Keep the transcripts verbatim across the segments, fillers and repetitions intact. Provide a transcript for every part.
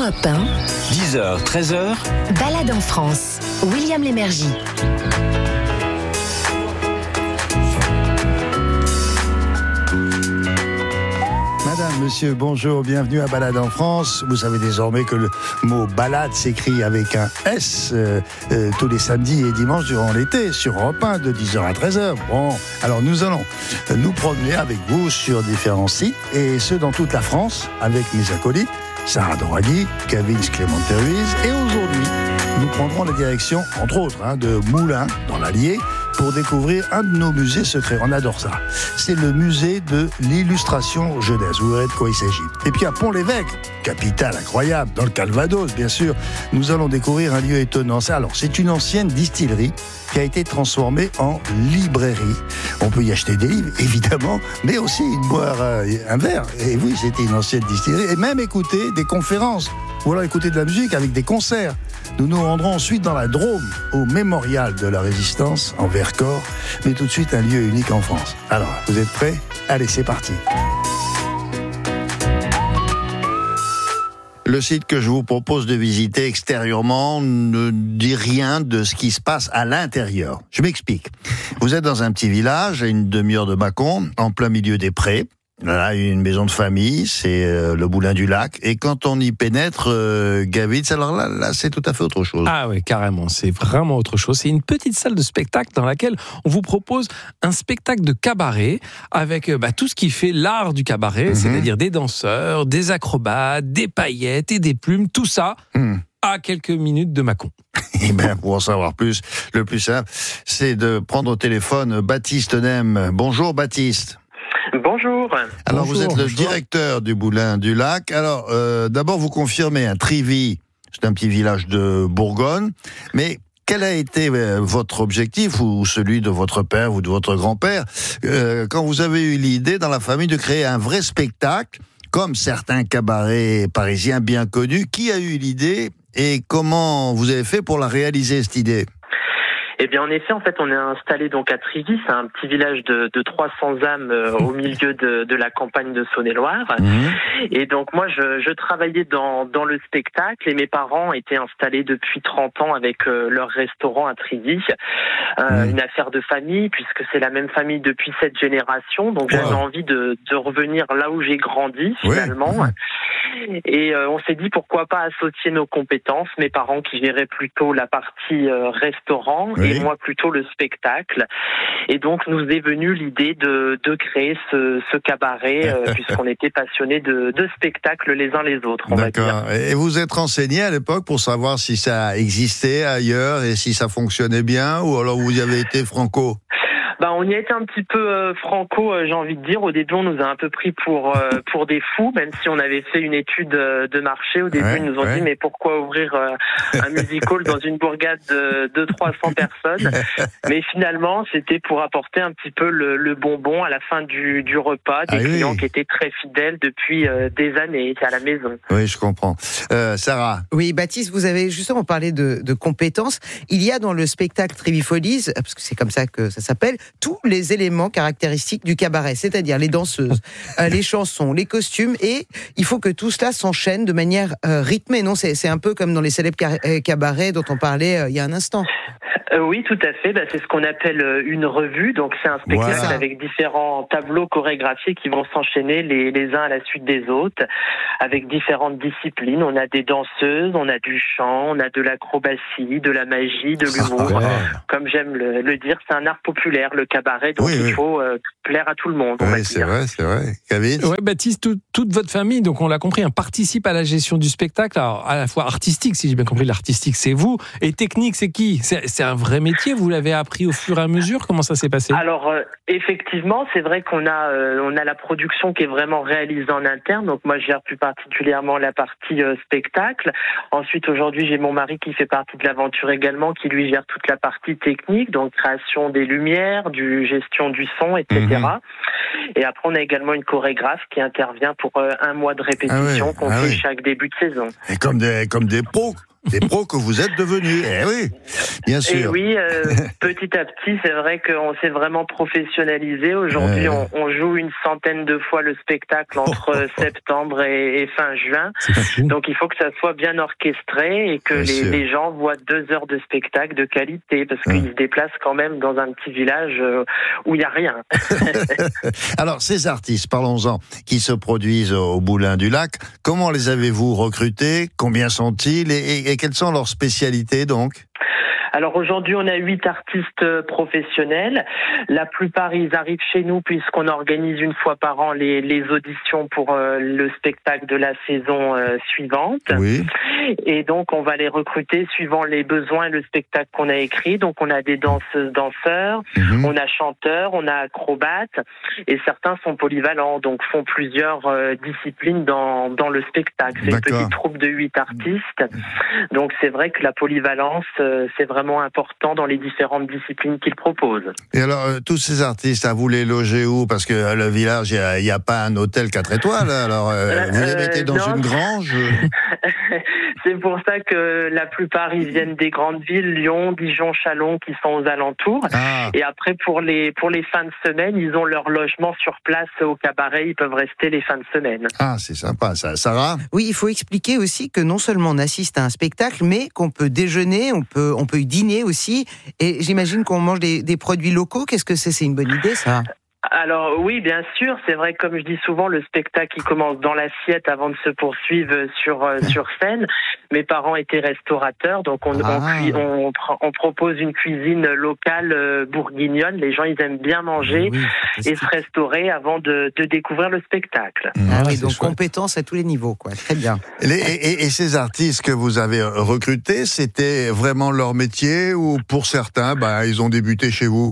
Europe un, dix heures, treize heures, Balade en France, William Lémergie. Madame, monsieur, bonjour, bienvenue à Balade en France. Vous savez désormais que le mot balade s'écrit avec un S euh, euh, tous les samedis et dimanches durant l'été sur Europe un de dix heures à treize heures. Bon, alors nous allons nous promener avec vous sur différents sites et ceux dans toute la France avec mes acolytes Sarah Doraghi, Kevin Clément-Ruiz et aujourd'hui nous prendrons la direction, entre autres, hein, de Moulins dans l'Allier pour découvrir un de nos musées secrets. On adore ça. C'est le musée de l'illustration jeunesse. Vous verrez de quoi il s'agit. Et puis à Pont-l'Évêque, capitale incroyable, dans le Calvados, bien sûr, nous allons découvrir un lieu étonnant. Alors, c'est une ancienne distillerie qui a été transformée en librairie. On peut y acheter des livres, évidemment, mais aussi boire un verre. Et oui, c'était une ancienne distillerie. Et même écouter des conférences, ou alors écouter de la musique avec des concerts. Nous nous rendrons ensuite dans la Drôme, au mémorial de la Résistance, en Vercors, mais tout de suite un lieu unique en France. Alors, vous êtes prêts ? Allez, c'est parti. Le site que je vous propose de visiter extérieurement ne dit rien de ce qui se passe à l'intérieur. Je m'explique. Vous êtes dans un petit village, à une demi-heure de Mâcon, en plein milieu des prés. Là, une maison de famille, c'est euh, le Boulin du Lac. Et quand on y pénètre, euh, Gavitz, alors là, là, c'est tout à fait autre chose. Ah oui, carrément, c'est vraiment autre chose. C'est une petite salle de spectacle dans laquelle on vous propose un spectacle de cabaret avec bah, tout ce qui fait l'art du cabaret, mm-hmm. c'est-à-dire des danseurs, des acrobates, des paillettes et des plumes, tout ça mm. à quelques minutes de Mâcon. Et bien, pour en savoir plus, le plus simple, c'est de prendre au téléphone Baptiste Nem. Bonjour Baptiste. Bonjour. Alors Bonjour, vous êtes le bonjour. directeur du Boulin du Lac. Alors euh, d'abord vous confirmez un Trivy, c'est un petit village de Bourgogne, mais quel a été euh, votre objectif ou celui de votre père ou de votre grand-père euh, quand vous avez eu l'idée dans la famille de créer un vrai spectacle comme certains cabarets parisiens bien connus? Qui a eu l'idée et comment vous avez fait pour la réaliser cette idée? Eh bien, en effet, en fait, on est installé donc à Trivy, c'est un petit village de, de trois cents âmes euh, au milieu de, de la campagne de Saône-et-Loire. Mmh. Et donc, moi, je, je travaillais dans, dans le spectacle et mes parents étaient installés depuis trente ans avec euh, leur restaurant à Trivy. Euh, mmh. Une affaire de famille, puisque c'est la même famille depuis cette génération. Donc, wow. j'avais envie de, de revenir là où j'ai grandi, finalement. Oui. Et euh, on s'est dit, pourquoi pas associer nos compétences. Mes parents qui géraient plutôt la partie euh, restaurant. Oui. Et moi plutôt le spectacle. Et donc nous est venue l'idée de, de créer ce, ce cabaret euh, puisqu'on était passionnés de, de spectacles les uns les autres. On D'accord. Va dire. Et vous êtes renseigné à l'époque pour savoir si ça existait ailleurs et si ça fonctionnait bien, ou alors vous y avez été franco? Bah, on y a été un petit peu euh, franco, euh, j'ai envie de dire. Au début, on nous a un peu pris pour euh, pour des fous, même si on avait fait une étude euh, de marché. Au début, ouais, ils nous ont ouais. dit, mais pourquoi ouvrir euh, un musical dans une bourgade de deux cents à trois cents personnes? Mais finalement, c'était pour apporter un petit peu le, le bonbon à la fin du, du repas, des ah, clients oui. qui étaient très fidèles depuis euh, des années à la maison. Oui, je comprends. Euh, Sarah? Oui, Baptiste, vous avez justement parlé de, de compétences. Il y a dans le spectacle Trivy Folies, parce que c'est comme ça que ça s'appelle, tous les éléments caractéristiques du cabaret, c'est-à-dire les danseuses, euh, les chansons, les costumes, et il faut que tout cela s'enchaîne de manière euh, rythmée, non? c'est, c'est un peu comme dans les célèbres car- cabarets dont on parlait euh, il y a un instant. Euh, oui, tout à fait. Bah, c'est ce qu'on appelle une revue. Donc, c'est un spectacle voilà. avec différents tableaux chorégraphiés qui vont s'enchaîner les, les uns à la suite des autres, avec différentes disciplines. On a des danseuses, on a du chant, on a de l'acrobatie, de la magie, de l'humour. Ah, ouais. Comme j'aime le, le dire, c'est un art populaire, le cabaret, donc oui, il oui. faut euh, plaire à tout le monde. Oui, c'est dire. vrai, c'est vrai. Kevin? Ouais, Baptiste, tout, toute votre famille, donc on l'a compris, hein, participe à la gestion du spectacle. Alors, à la fois artistique, si j'ai bien compris, l'artistique, c'est vous, et technique, c'est qui? C'est, c'est un vrai métier, vous l'avez appris au fur et à mesure? Comment ça s'est passé? Alors euh, effectivement, c'est vrai qu'on a euh, on a la production qui est vraiment réalisée en interne. Donc moi je gère plus particulièrement la partie euh, spectacle. Ensuite aujourd'hui j'ai mon mari qui fait partie de l'aventure également, qui lui gère toute la partie technique, donc création des lumières, du gestion du son, et cetera. Mmh. Et après on a également une chorégraphe qui intervient pour euh, un mois de répétition ah oui, qu'on ah fait oui. chaque début de saison. Et comme des comme des pros. des pros que vous êtes devenus. Eh oui, bien sûr. Et oui, euh, petit à petit, c'est vrai qu'on s'est vraiment professionnalisé. Aujourd'hui, Euh. on, on joue une centaine de fois le spectacle entre septembre et, et fin juin. Donc il faut que ça soit bien orchestré et que Bien les, sûr. les gens voient deux heures de spectacle de qualité, parce Ouais. qu'ils se déplacent quand même dans un petit village euh, où il n'y a rien. Alors, ces artistes, parlons-en, qui se produisent au Moulin du Lac, comment les avez-vous recrutés? Combien sont-ils? et, et, et quelles sont leurs spécialités, donc? Alors aujourd'hui, on a huit artistes professionnels. La plupart, ils arrivent chez nous puisqu'on organise une fois par an les, les auditions pour euh, le spectacle de la saison euh, suivante. Oui. Et donc, on va les recruter suivant les besoins et le spectacle qu'on a écrit. Donc, on a des danseuses, danseurs, Mhm. on a chanteurs, on a acrobates, et certains sont polyvalents, donc font plusieurs euh, disciplines dans, dans le spectacle. C'est une D'accord. petite troupe de huit artistes. Donc, c'est vrai que la polyvalence, euh, c'est vraiment important dans les différentes disciplines qu'ils proposent. Et alors, euh, tous ces artistes, à vous les loger où? Parce que euh, le village, il n'y a, a pas un hôtel quatre étoiles. Alors, euh, vous les mettez dans non. une grange? C'est pour ça que la plupart, ils viennent des grandes villes, Lyon, Dijon, Châlons, qui sont aux alentours. Ah, Et après, pour les, pour les fins de semaine, ils ont leur logement sur place au cabaret. Ils peuvent rester les fins de semaine. ah c'est sympa, ça. Sarah? Oui, il faut expliquer aussi que non seulement on assiste à un spectacle, mais qu'on peut déjeuner, on peut, on peut y dîner aussi. Et j'imagine qu'on mange des, des produits locaux. Qu'est-ce que c'est? C'est une bonne idée, ça? Alors oui, bien sûr, c'est vrai, comme je dis souvent, le spectacle il commence dans l'assiette avant de se poursuivre sur euh, sur scène. Mes parents étaient restaurateurs, donc on Ah. on, cui- on, pr- on propose une cuisine locale euh, bourguignonne. Les gens ils aiment bien manger Oui, et fantastique. se restaurer avant de, de découvrir le spectacle. Ah Ouais, oui, c'est donc chouette. compétence à tous les niveaux, quoi. Très bien. Les- et, et- et ces artistes que vous avez recrutés, c'était vraiment leur métier ou pour certains, bah, ils ont débuté chez vous?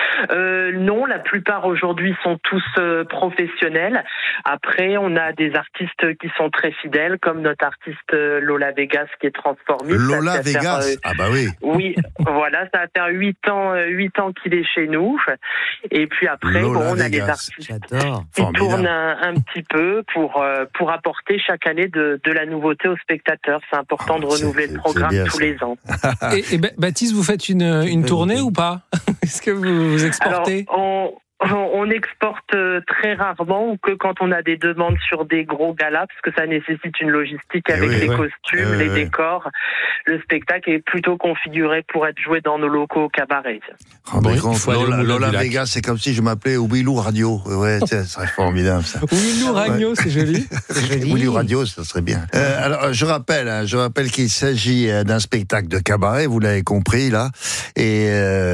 Euh, non, la plupart aujourd'hui sont tous euh, professionnels. Après, on a des artistes qui sont très fidèles, comme notre artiste euh, Lola Vegas qui est transformiste. Lola Ça va faire, Vegas? euh, Ah bah oui. Oui, voilà, ça va faire huit ans, euh, huit ans qu'il est chez nous. Et puis après, Lola bon, on a Vegas. des artistes J'adore. qui Formidable. tournent un, un petit peu pour euh, pour apporter chaque année de, de la nouveauté aux spectateurs. C'est important de Ah, c'est- renouveler c'est- le programme c'est bien, tous ça. les ans. Et, et Ba- Baptiste, vous faites une, une bonne tournée idée. ou pas? Est-ce que vous, vous exportez? Alors, on, on exporte euh, très rarement ou que quand on a des demandes sur des gros galas, parce que ça nécessite une logistique Eh avec oui, les ouais. costumes, Euh, les ouais. décors. Le spectacle est plutôt configuré pour être joué dans nos locaux au cabaret. Rendez Bon, il compte, faut aller au Lola, Moulin Lola du Lac. Vegas, c'est comme si je m'appelais Willou Radio. Ouais, ça serait formidable, ça. Oui, nous, Ragno, c'est joli. C'est joli. Willou Radio, ça serait bien. Euh, alors, je rappelle, hein, je rappelle qu'il s'agit euh, d'un spectacle de cabaret, vous l'avez compris, là, et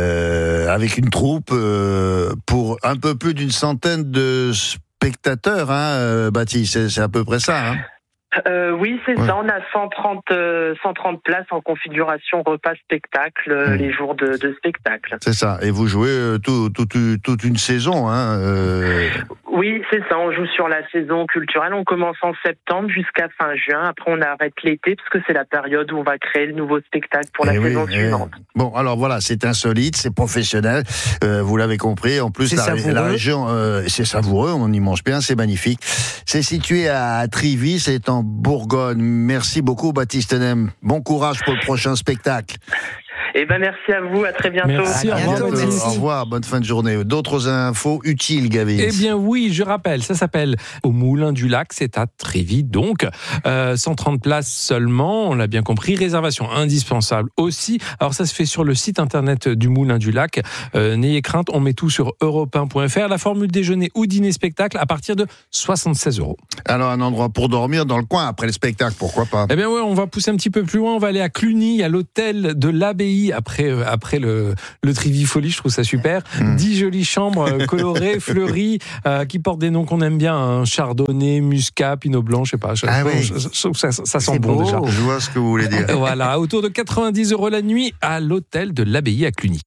euh, avec une troupe euh, pour un peu plus d'une centaine de spectateurs, hein, euh, Baptiste, c'est, c'est à peu près ça, hein. Euh, oui, c'est Ouais. ça. On a cent trente, euh, cent trente places en configuration repas-spectacle euh, Mmh. les jours de, de spectacle. C'est ça. Et vous jouez euh, tout, tout, tout- toute une saison, hein. euh, Oui, c'est ça. On joue sur la saison culturelle. On commence en septembre jusqu'à fin juin. Après, on arrête l'été parce que c'est la période où on va créer le nouveau spectacle pour la Eh oui, saison eh. suivante. Bon, alors voilà, c'est insolite, c'est professionnel, euh, vous l'avez compris. En plus, C'est la, savoureux. la région, euh, c'est savoureux, on y mange bien, c'est magnifique. C'est situé à Trivy, c'est en Bourgogne. Merci beaucoup, Baptiste Nem. Bon courage pour le prochain spectacle. Eh ben, merci à vous. À très bientôt. Merci, À au revoir, bientôt, Baptiste. merci. Au revoir, bonne fin de journée. D'autres infos utiles, Gavin? Eh bien oui, je rappelle, ça s'appelle au Moulin du Lac, c'est à Trévis donc. Euh, cent trente places seulement, on l'a bien compris. Réservation indispensable aussi. Alors ça se fait sur le site internet du Moulin du Lac. Euh, n'ayez crainte, on met tout sur europe un point f r. La formule déjeuner ou dîner spectacle à partir de soixante-seize euros. Alors, un endroit pour dormir dans le coin après le spectacle, pourquoi pas? Eh bien ouais, on va pousser un petit peu plus loin, on va aller à Cluny, à l'hôtel de l'Abbaye, après, euh, après le, le Trivifolie, je trouve ça super. Mmh. Dix jolies chambres euh, colorées, fleuries, euh, qui portent des noms qu'on aime bien, hein, Chardonnay, Muscat, Pinot Blanc, je sais pas. Je, Ah je- oui. je- je trouve que ça, ça sent C'est bon beau. déjà. Je vois ce que vous voulez dire. Voilà, autour de quatre-vingt-dix euros la nuit à l'hôtel de l'Abbaye à Cluny.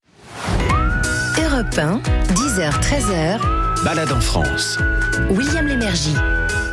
Europe un, dix heures treize heures, Balade en France. William Lémergie.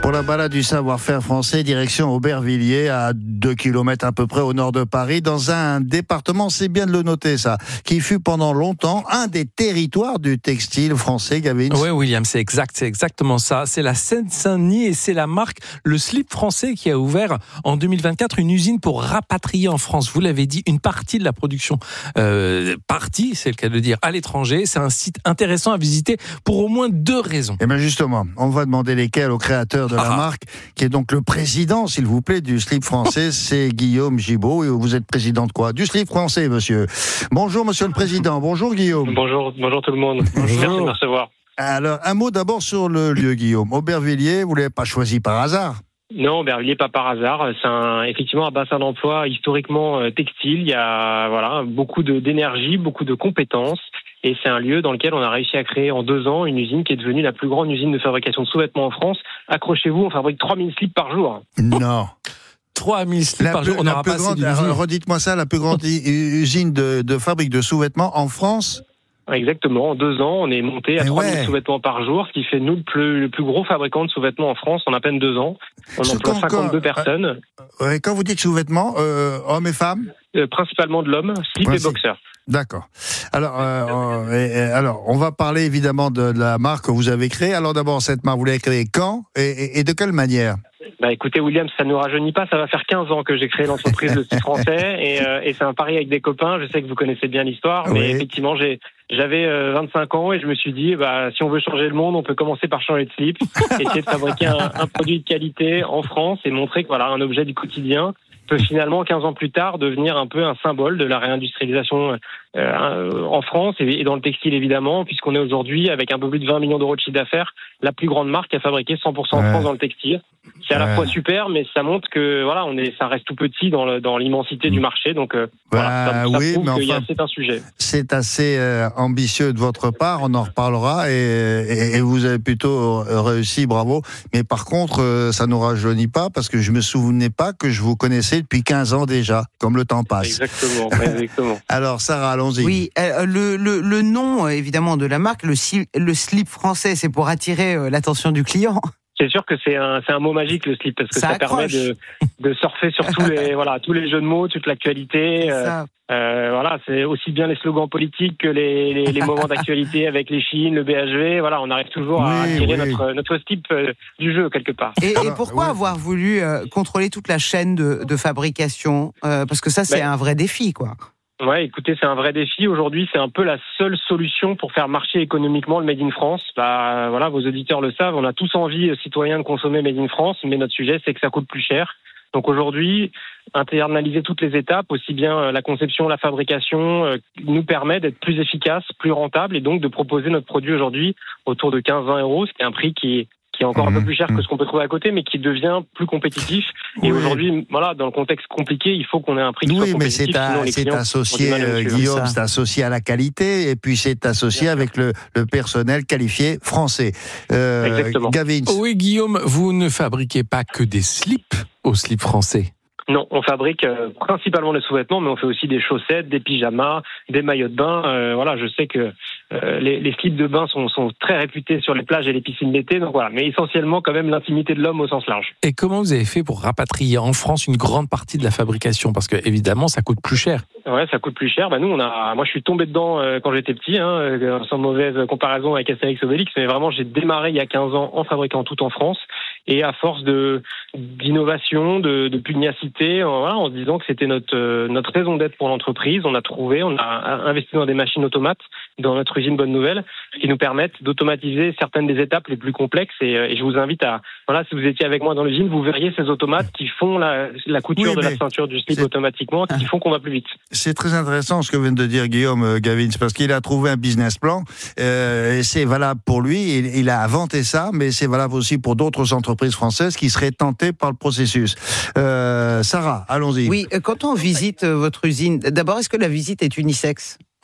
Pour la balade du savoir-faire français, direction Aubervilliers, à deux kilomètres à peu près au nord de Paris, dans un département, c'est bien de le noter ça, qui fut pendant longtemps un des territoires du textile français, Gavin. Oui, William, c'est exact, c'est exactement ça. C'est la Seine-Saint-Denis et c'est la marque Le Slip Français qui a ouvert en deux mille vingt-quatre une usine pour rapatrier en France, vous l'avez dit, une partie de la production. Euh, partie, c'est le cas de dire, à l'étranger. C'est un site intéressant à visiter pour au moins deux raisons. Et bien justement, on va demander lesquelles au créateur de la Ah. marque, qui est donc le président, s'il vous plaît, du Slip Français, c'est Guillaume Gibault. Et vous êtes président de quoi? Du Slip Français, monsieur. Bonjour, monsieur le président. Bonjour, Guillaume. Bonjour, bonjour tout le monde. Bonjour. Merci de me recevoir. Alors, un mot d'abord sur le lieu, Guillaume. Aubervilliers, vous ne l'avez pas choisi par hasard? Non, Aubervilliers, pas par hasard. C'est un, effectivement un bassin d'emploi historiquement euh, textile. Il y a voilà beaucoup de, d'énergie, beaucoup de compétences. Et c'est un lieu dans lequel on a réussi à créer en deux ans une usine qui est devenue la plus grande usine de fabrication de sous-vêtements en France. Accrochez-vous, on fabrique trois mille slips par jour. Non. trois mille slips La par plus, jour, on la n'aura plus pas assez grande, d'usines. redites-moi ça, la plus grande u- usine de, de fabrique de sous-vêtements en France? Exactement. En deux ans, on est monté à Mais trois mille ouais. sous-vêtements par jour, ce qui fait nous le plus, le plus gros fabricant de sous-vêtements en France en à peine deux ans. On Ce emploie qu'on- cinquante-deux quand- personnes, Ouais, quand vous dites sous-vêtements, euh, hommes et femmes? euh, principalement de l'homme, slip Ouais, et c'est- boxer. D'accord. Alors, euh, et- et- alors, on va parler évidemment de, de la marque que vous avez créée. Alors d'abord, cette marque, vous l'avez créée quand et, et- et de quelle manière? Bah écoutez William, ça ne nous rajeunit pas, ça va faire quinze ans que j'ai créé l'entreprise Le Slip Français et, euh, et c'est un pari avec des copains, je sais que vous connaissez bien l'histoire, mais Oui. effectivement j'ai j'avais euh, vingt-cinq ans et je me suis dit bah si on veut changer le monde, on peut commencer par changer de slip, essayer de fabriquer un, un produit de qualité en France et montrer que voilà un objet du quotidien peut finalement quinze ans plus tard devenir un peu un symbole de la réindustrialisation euh, en France et, et dans le textile évidemment, puisqu'on est aujourd'hui avec un peu plus de vingt millions d'euros de chiffre d'affaires, la plus grande marque à fabriquer cent pour cent en Ouais. France dans le textile. C'est à la Ouais. fois super, mais ça montre que voilà, on est, ça reste tout petit dans, le, dans l'immensité du marché, donc euh, voilà, Bah, ça, ça oui, prouve mais qu'il y a- enfin- c'est un sujet. C'est assez euh, ambitieux de votre part, on en reparlera et, et- et vous avez plutôt réussi, bravo. Mais par contre, euh, ça ne nous rajeunit pas parce que je me souvenais pas que je vous connaissais depuis quinze ans déjà, comme le temps passe. Exactement, exactement. Alors Sarah, allons-y. Oui, euh, le, le, le nom euh, évidemment de la marque, le, si- le slip français, c'est pour attirer euh, l'attention du client. C'est sûr que c'est un, c'est un mot magique le slip parce que Ça ça, accroche. permet de, de surfer sur tous les, voilà, tous les jeux de mots, toute l'actualité. euh, Ça. Euh, voilà, c'est aussi bien les slogans politiques que les, les, les moments d'actualité avec les Chines, le B H V. Voilà, on arrive toujours à Oui, attirer oui. notre, notre type euh, du jeu quelque part. Et, et Alors, pourquoi ouais. avoir voulu euh, contrôler toute la chaîne de, de fabrication euh, Parce que ça, c'est Ben, un vrai défi, quoi. Ouais, écoutez, c'est un vrai défi. Aujourd'hui, c'est un peu la seule solution pour faire marcher économiquement le Made in France. Bah, voilà, vos auditeurs le savent, on a tous envie, euh, citoyens, de consommer Made in France, mais notre sujet, c'est que ça coûte plus cher. Donc aujourd'hui, internaliser toutes les étapes, aussi bien euh, la conception, la fabrication, euh, nous permet d'être plus efficace, plus rentable, et donc de proposer notre produit aujourd'hui autour de quinze à vingt euros, ce qui est un prix qui est qui est encore un peu plus cher que ce qu'on peut trouver à côté, mais qui devient plus compétitif. Et Oui. aujourd'hui, voilà, dans le contexte compliqué, il faut qu'on ait un prix qui Oui, soit mais c'est compétitif, sinon à- les c'est clients ont associé, du mal à nous euh, suivre. Guillaume, Ça. c'est associé à la qualité, et puis c'est associé Bien sûr. avec le, le personnel qualifié français. Euh, Exactement. Gavin, Oui, Guillaume, vous ne fabriquez pas que des slips au Slip Français. Non, on fabrique euh, principalement des sous-vêtements, mais on fait aussi des chaussettes, des pyjamas, des maillots de bain. Euh, voilà, je sais que euh, les, les slips de bain sont, sont très réputés sur les plages et les piscines d'été. Donc voilà, mais essentiellement quand même l'intimité de l'homme au sens large. Et comment vous avez fait pour rapatrier en France une grande partie de la fabrication? Parce que évidemment, ça coûte plus cher. Ouais, ça coûte plus cher. Bah nous, on a, moi, je suis tombé dedans euh, quand j'étais petit, hein, euh, sans mauvaise comparaison avec Astérix Obélix, mais vraiment, j'ai démarré il y a quinze ans en fabriquant tout en France. Et à force de d'innovation, de, de pugnacité, euh, voilà, en se disant que c'était notre euh, notre raison d'être pour l'entreprise, on a trouvé, on a investi dans des machines automates dans notre usine Bonne Nouvelle, qui nous permettent d'automatiser certaines des étapes les plus complexes. Et, euh, et je vous invite à, voilà, si vous étiez avec moi dans l'usine, vous verriez ces automates qui font la, la couture Oui, de la mais ceinture du slip c'est- automatiquement, qui font qu'on va plus vite. c'est très intéressant ce que vient de dire Guillaume euh, Gavin, parce qu'il a trouvé un business plan, euh, et c'est valable pour lui, il, il a inventé ça, mais c'est valable aussi pour d'autres entreprises françaises qui seraient tentées par le processus. Euh, Sarah, allons-y. Oui, euh, quand on visite euh, votre usine, d'abord, est-ce que la visite est unisexe?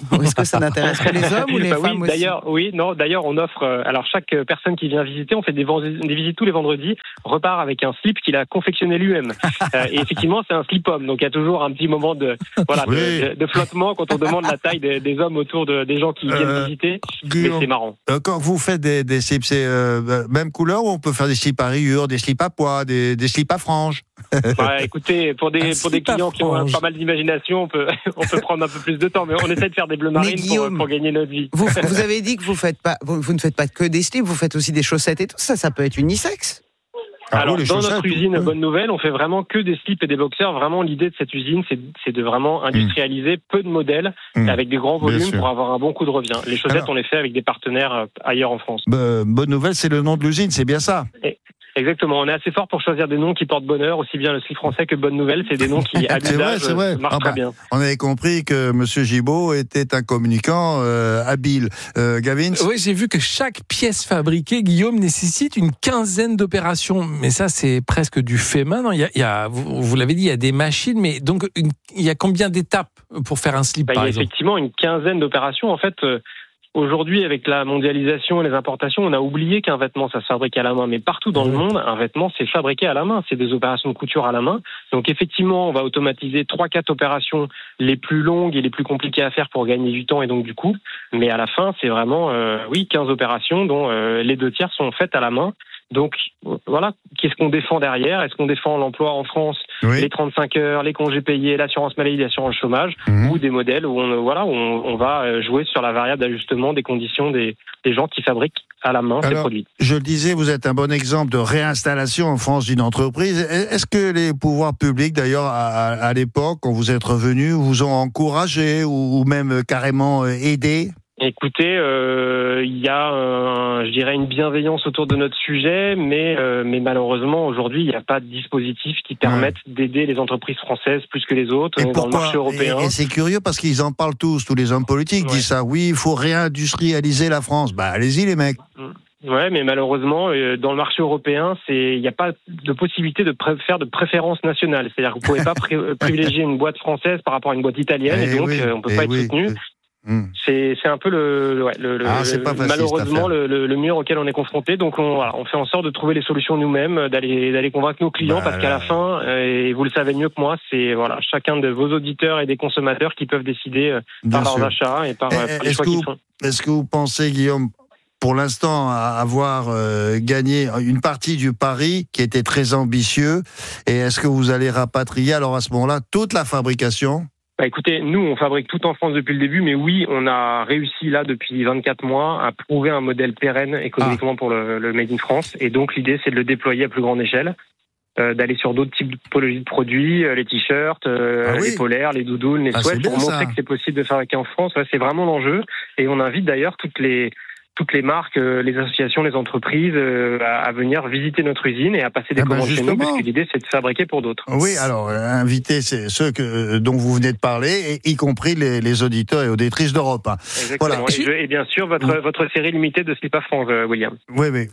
Est-ce que ça n'intéresse que les hommes ou les bah femmes oui, aussi? D'ailleurs, oui, non. D'ailleurs, on offre. Euh, alors, chaque personne qui vient visiter, on fait des, des visites tous les vendredis, repart avec un slip qu'il a confectionné lui-même. euh, et effectivement, c'est un slip homme, donc il y a toujours un petit moment de voilà Oui. de, de, de flottement quand on demande la taille des, des hommes autour de, des gens qui viennent Euh, visiter. Guillaume, Mais c'est marrant. Euh, Quand vous faites des, des slips, c'est euh, même couleur ou on peut faire des slips à rayures, des slips à pois, des, des slips à franges? Ouais, écoutez, pour Un des pour des slip à clients qui ont franges. pas mal d'imagination, on peut on peut prendre un peu plus de temps, mais on essaie de faire des bleus Mais marines pour, Guillaume, pour gagner notre vie. Vous, vous avez dit que vous, faites pas, vous, vous ne faites pas que des slips, vous faites aussi des chaussettes et tout ça, ça peut être unisexe. Ah Alors, oui, les dans chaussettes, notre usine, oui. bonne nouvelle, on fait vraiment que des slips et des boxers. Vraiment, l'idée de cette usine, c'est, c'est de vraiment industrialiser peu de modèles Mmh. avec des grands Bien volumes sûr. pour avoir un bon coup de revient. Les chaussettes, Alors- on les fait avec des partenaires euh, ailleurs en France. Bah, bonne nouvelle, c'est le nom de l'usine, c'est bien ça. Exactement. On est assez fort pour choisir des noms qui portent bonheur, aussi bien le slip français que bonne nouvelle. C'est des noms qui, à C'est vrai, l'usage, c'est vrai. marchent Ah bah, très bien. On avait compris que Monsieur Gibault était un communicant euh, habile. Euh, Gavin, Oui, j'ai vu que chaque pièce fabriquée, Guillaume, nécessite une quinzaine d'opérations. Mais ça, c'est presque du fait main. Non, il y a, il y a, vous, vous l'avez dit, il y a des machines, mais donc une, il y a combien d'étapes pour faire un slip, Bah, il y par a exemple? effectivement une quinzaine d'opérations. En fait, euh, aujourd'hui, avec la mondialisation et les importations, on a oublié qu'un vêtement, ça se fabrique à la main. Mais partout dans le monde, un vêtement, c'est fabriqué à la main. C'est des opérations de couture à la main. Donc effectivement, on va automatiser trois, quatre opérations les plus longues et les plus compliquées à faire pour gagner du temps et donc du coût. Mais à la fin, c'est vraiment, euh, oui, quinze opérations dont euh, les deux tiers sont faites à la main. Donc voilà, qu'est-ce qu'on défend derrière? Est-ce qu'on défend l'emploi en France, oui. les trente-cinq heures, les congés payés, l'assurance maladie, l'assurance chômage, Mhm. ou des modèles où on, voilà, où on, on va jouer sur la variable d'ajustement des conditions des, des gens qui fabriquent à la main ces Alors, produits. Je le disais, vous êtes un bon exemple de réinstallation en France d'une entreprise. Est-ce que les pouvoirs publics, d'ailleurs, à, à l'époque, quand vous êtes revenu, vous ont encouragé ou, ou même carrément aidé? Écoutez, euh, il y a, un, je dirais, une bienveillance autour de notre sujet, mais, euh, mais malheureusement, aujourd'hui, il n'y a pas de dispositifs qui permettent ouais. d'aider les entreprises françaises plus que les autres et dans pourquoi? le marché européen. Et, et c'est curieux parce qu'ils en parlent tous, tous les hommes politiques ouais. disent ça. Oui, il faut réindustrialiser la France. Bah, allez-y, les mecs. Ouais, mais malheureusement, euh, dans le marché européen, c'est, il n'y a pas de possibilité de pré- faire de préférence nationale. C'est-à-dire que vous ne pouvez pas pré- privilégier une boîte française par rapport à une boîte italienne, et, et donc oui, euh, on ne peut pas être oui. soutenu. Mmh. C'est, c'est un peu le, ouais, le, le ah, c'est pas facile, malheureusement le, le, le mur auquel on est confronté. Donc on, voilà, on fait en sorte de trouver les solutions nous-mêmes, d'aller, d'aller convaincre nos clients, bah, parce qu'à la fin, euh, et vous le savez mieux que moi, c'est voilà, chacun de vos auditeurs et des consommateurs qui peuvent décider euh, par leurs achats et par, et, par les choix qu'ils font. Est-ce que vous pensez, Guillaume, pour l'instant, à avoir euh, gagné une partie du pari qui était très ambitieux, et est-ce que vous allez rapatrier alors à ce moment-là toute la fabrication? Bah écoutez, nous on fabrique tout en France depuis le début, mais oui, on a réussi là depuis vingt-quatre mois à prouver un modèle pérenne économiquement ah. pour le, le Made in France, et donc l'idée c'est de le déployer à plus grande échelle, euh, d'aller sur d'autres types de typologies de produits, euh, les t-shirts, euh, ah oui. les polaires, les doudounes, les ah, sweats, pour montrer ça. que c'est possible de fabriquer en France. Ouais, c'est vraiment l'enjeu, et on invite d'ailleurs toutes les toutes les marques, les associations, les entreprises euh, à venir visiter notre usine et à passer des ah commandes ben chez nous, parce que l'idée c'est de fabriquer pour d'autres. Oui, alors inviter ceux que, dont vous venez de parler, et y compris les, les auditeurs et auditrices d'Europe. Exactement. Voilà. Et, je, et bien sûr votre, votre série limitée de slip à franges, William. Oui, oui.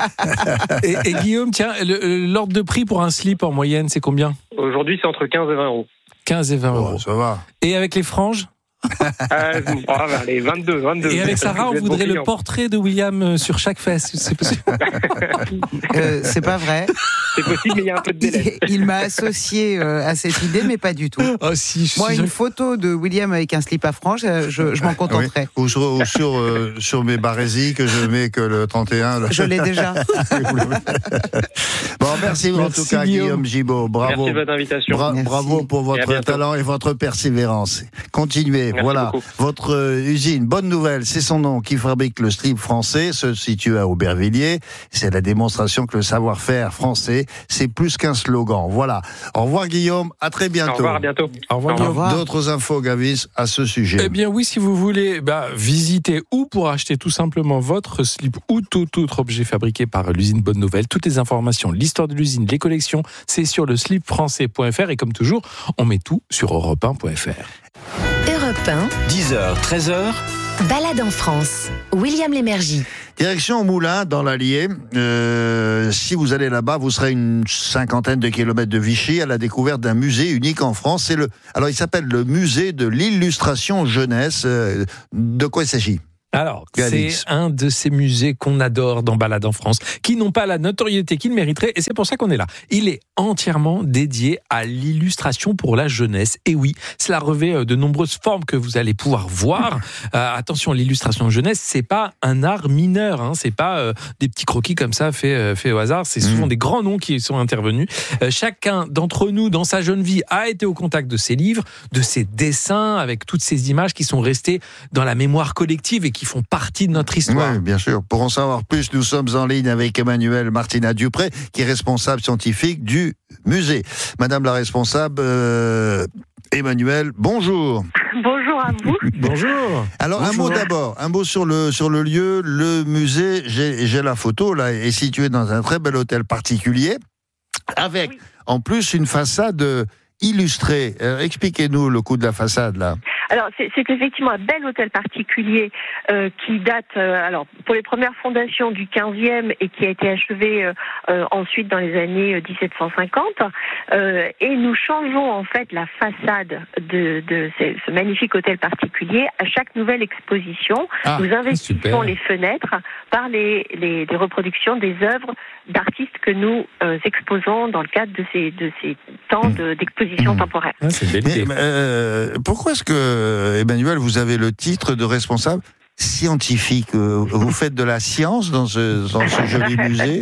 et, et Guillaume, tiens, le, l'ordre de prix pour un slip en moyenne, c'est combien? Aujourd'hui, c'est entre quinze et vingt euros. quinze et vingt euros. Oh, ça va. Et avec les franges? euh, oh, allez, vingt-deux, vingt-deux. Et avec Sarah, on voudrait bon le portrait de William sur chaque fesse. C'est possible? euh, C'est pas vrai. C'est possible, mais il y a un peu de délai. Il, il m'a associé euh, à cette idée, mais pas du tout. Oh, si, je Moi, suis... une photo de William avec un slip à franges, je, je m'en contenterai. Oui. Ou sur, ou sur, euh, sur mes barésies que je mets que le trente et un. Là. Je l'ai déjà. Bon, merci, merci en tout cas, Guillaume, Guillaume Gibault. Bravo. Merci de votre invitation. Bra- merci. Bravo pour votre et talent et votre persévérance. Continuez. Merci voilà. Beaucoup. Votre euh, usine, bonne nouvelle, c'est son nom, qui fabrique le slip français, se situe à Aubervilliers. C'est la démonstration que le savoir-faire français, c'est plus qu'un slogan. Voilà. Au revoir Guillaume, à très bientôt. Au revoir, à bientôt. Au revoir, Au revoir. D'autres infos, Gavis, à ce sujet. Eh bien oui, si vous voulez bah, visiter ou pour acheter tout simplement votre slip ou tout autre objet fabriqué par l'usine Bonne Nouvelle, toutes les informations, l'histoire de l'usine, les collections, c'est sur le slip français point f r, et comme toujours, on met tout sur europe un point f r. Europe un. dix heures, treize heures. Balade en France. William Lémergie. Direction Moulins, dans l'Allier. Euh, si vous allez là-bas, vous serez une cinquantaine de kilomètres de Vichy à la découverte d'un musée unique en France. C'est le, alors, il s'appelle le musée de l'illustration jeunesse. Euh, de quoi il s'agit ? Alors, Alix. c'est un de ces musées qu'on adore dans Balade en France, qui n'ont pas la notoriété qu'ils mériteraient, et c'est pour ça qu'on est là. Il est entièrement dédié à l'illustration pour la jeunesse. Et oui, cela revêt de nombreuses formes que vous allez pouvoir voir. Euh, attention, l'illustration jeunesse, c'est pas un art mineur, hein, c'est pas euh, des petits croquis comme ça faits euh, fait au hasard. C'est souvent mmh. des grands noms qui sont intervenus. Euh, chacun d'entre nous, dans sa jeune vie, a été au contact de ces livres, de ces dessins, avec toutes ces images qui sont restées dans la mémoire collective et qui qui font partie de notre histoire. Oui, bien sûr. Pour en savoir plus, nous sommes en ligne avec Emmanuelle Martinat-Dupré, qui est responsable scientifique du musée. Madame la responsable, euh, Emmanuelle, bonjour. Bonjour à vous. Bonjour. Alors, Bonjour. un mot d'abord, un mot sur le, sur le lieu. Le musée, j'ai, j'ai la photo, là, est situé dans un très bel hôtel particulier, avec, oui. en plus, une façade illustrée. Euh, expliquez-nous le coup de la façade, là. Alors, c'est, c'est effectivement un bel hôtel particulier euh, qui date, euh, alors pour les premières fondations du quinzième et qui a été achevé euh, euh, ensuite dans les années dix-sept cent cinquante. Euh, et nous changeons en fait la façade de, de ce, ce magnifique hôtel particulier à chaque nouvelle exposition. Ah, nous investissons super. les fenêtres par les, les, les reproductions des œuvres d'artistes que nous euh, exposons dans le cadre de ces, de ces temps de, d'exposition mmh. temporaire. Ah, c'est une belle idée. Mais, euh, pourquoi est-ce que, Emmanuelle, vous avez le titre de responsable scientifique? Vous faites de la science dans ce, dans ce joli musée?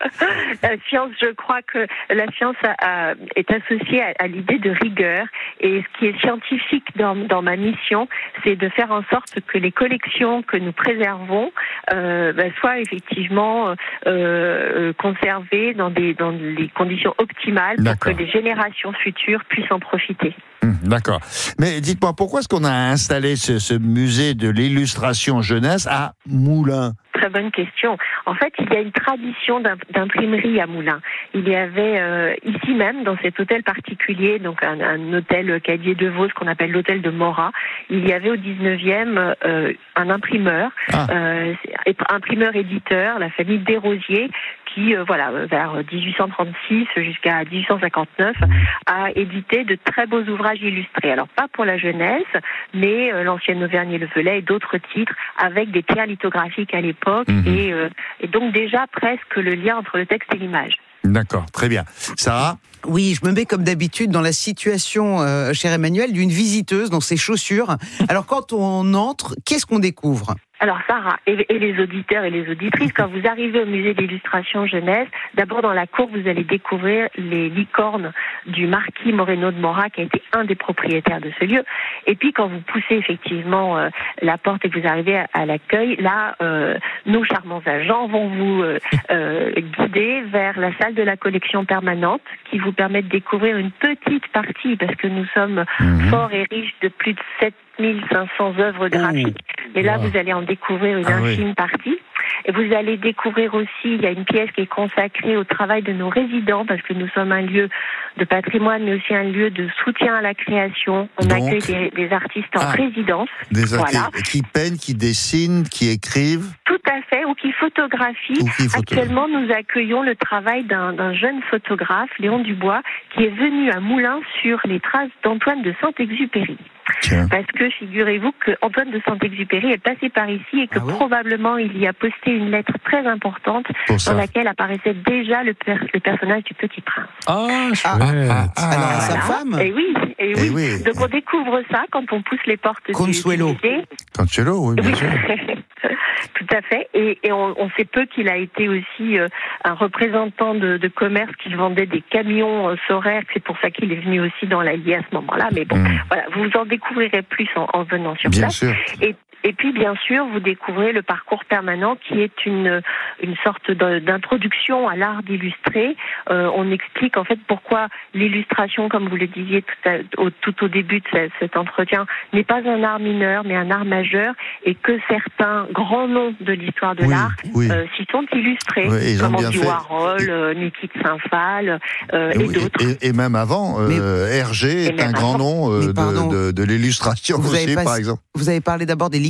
La science, je crois que la science a, a, est associée à, à l'idée de rigueur. Et ce qui est scientifique dans, dans ma mission, c'est de faire en sorte que les collections que nous préservons euh, ben, soient effectivement euh, conservées dans des dans les conditions optimales pour D'accord. que les générations futures puissent en profiter. Hum, d'accord. Mais dites-moi, pourquoi est-ce qu'on a installé ce, ce musée de l'illustration jeunesse à Moulins? Très bonne question. En fait, il y a une tradition d'imprimerie à Moulins. Il y avait euh, ici même, dans cet hôtel particulier, donc un, un hôtel Cadier de Vaux, ce qu'on appelle l'hôtel de Morat, il y avait au dix-neuvième euh, un imprimeur, ah. euh, imprimeur-éditeur, la famille Desrosiers, qui, euh, voilà, vers dix-huit cent trente-six jusqu'à dix-huit cent cinquante-neuf, a édité de très beaux ouvrages illustrés. Alors, pas pour la jeunesse, mais euh, l'ancienne Auvergne-le-Velay et d'autres titres avec des pierres lithographiques à l'époque mmh. et, euh, et donc déjà presque le lien entre le texte et l'image. D'accord, très bien. Sarah ? Oui, je me mets comme d'habitude dans la situation, euh, cher Emmanuel, d'une visiteuse dans ses chaussures. Alors, quand on entre, qu'est-ce qu'on découvre ? Alors Sarah, et, et les auditeurs et les auditrices, quand vous arrivez au musée d'illustration jeunesse, d'abord dans la cour, vous allez découvrir les licornes du marquis Moreno de Morat, qui a été un des propriétaires de ce lieu. Et puis quand vous poussez effectivement euh, la porte et que vous arrivez à, à l'accueil, là, euh, nos charmants agents vont vous euh, euh, guider vers la salle de la collection permanente, qui vous permet de découvrir une petite partie, parce que nous sommes mmh. forts et riches de plus de sept mille cinq cents œuvres graphiques. Et là, wow. vous allez en découvrir une ah, infime oui. partie. Et vous allez découvrir aussi, il y a une pièce qui est consacrée au travail de nos résidents, parce que nous sommes un lieu de patrimoine, mais aussi un lieu de soutien à la création. On Donc, accueille des, des artistes en ah, résidence. Des voilà. artistes qui peignent, qui dessinent, qui écrivent. Tout à fait, ou qui photographient. Ou qui photographie. Actuellement, nous accueillons le travail d'un, d'un jeune photographe, Léon Dubois, qui est venu à Moulins sur les traces d'Antoine de Saint-Exupéry. Tiens. Parce que figurez-vous que Antoine de Saint-Exupéry est passé par ici et que ah ouais probablement il y a posté une lettre très importante dans laquelle apparaissait déjà le, per- le personnage du Petit Prince. Ah, chouette. Ah, ah, ah, alors voilà. sa femme. Et oui, et oui. Et oui. Donc on découvre ça quand on pousse les portes Consuelo. du musée. Consuelo, oui, bien oui. sûr. Tout à fait. Et, et on, on sait peu qu'il a été aussi euh, un représentant de, de commerce qui vendait des camions euh, Soraire. C'est pour ça qu'il est venu aussi dans l'Allier à ce moment-là. Mais bon, mmh. voilà, vous en découvrirez plus en, en venant sur bien place. Sûr. Et, et puis, bien sûr, vous découvrez le parcours permanent qui est une, une sorte de, d'introduction à l'art d'illustrer. Euh, on explique en fait pourquoi l'illustration, comme vous le disiez tout, à, au, tout au début de ce, cet entretien, n'est pas un art mineur, mais un art majeur, et que certains grands noms de l'histoire de oui, l'art oui. euh, s'y sont illustrés, oui, comme Andy fait. Warhol, et... euh, Niki de Saint-Phal euh, et, et d'autres. Et, et même avant, euh, mais... Hergé est un grand nom euh, de, de, de l'illustration vous aussi, pas... par exemple. Vous avez parlé d'abord des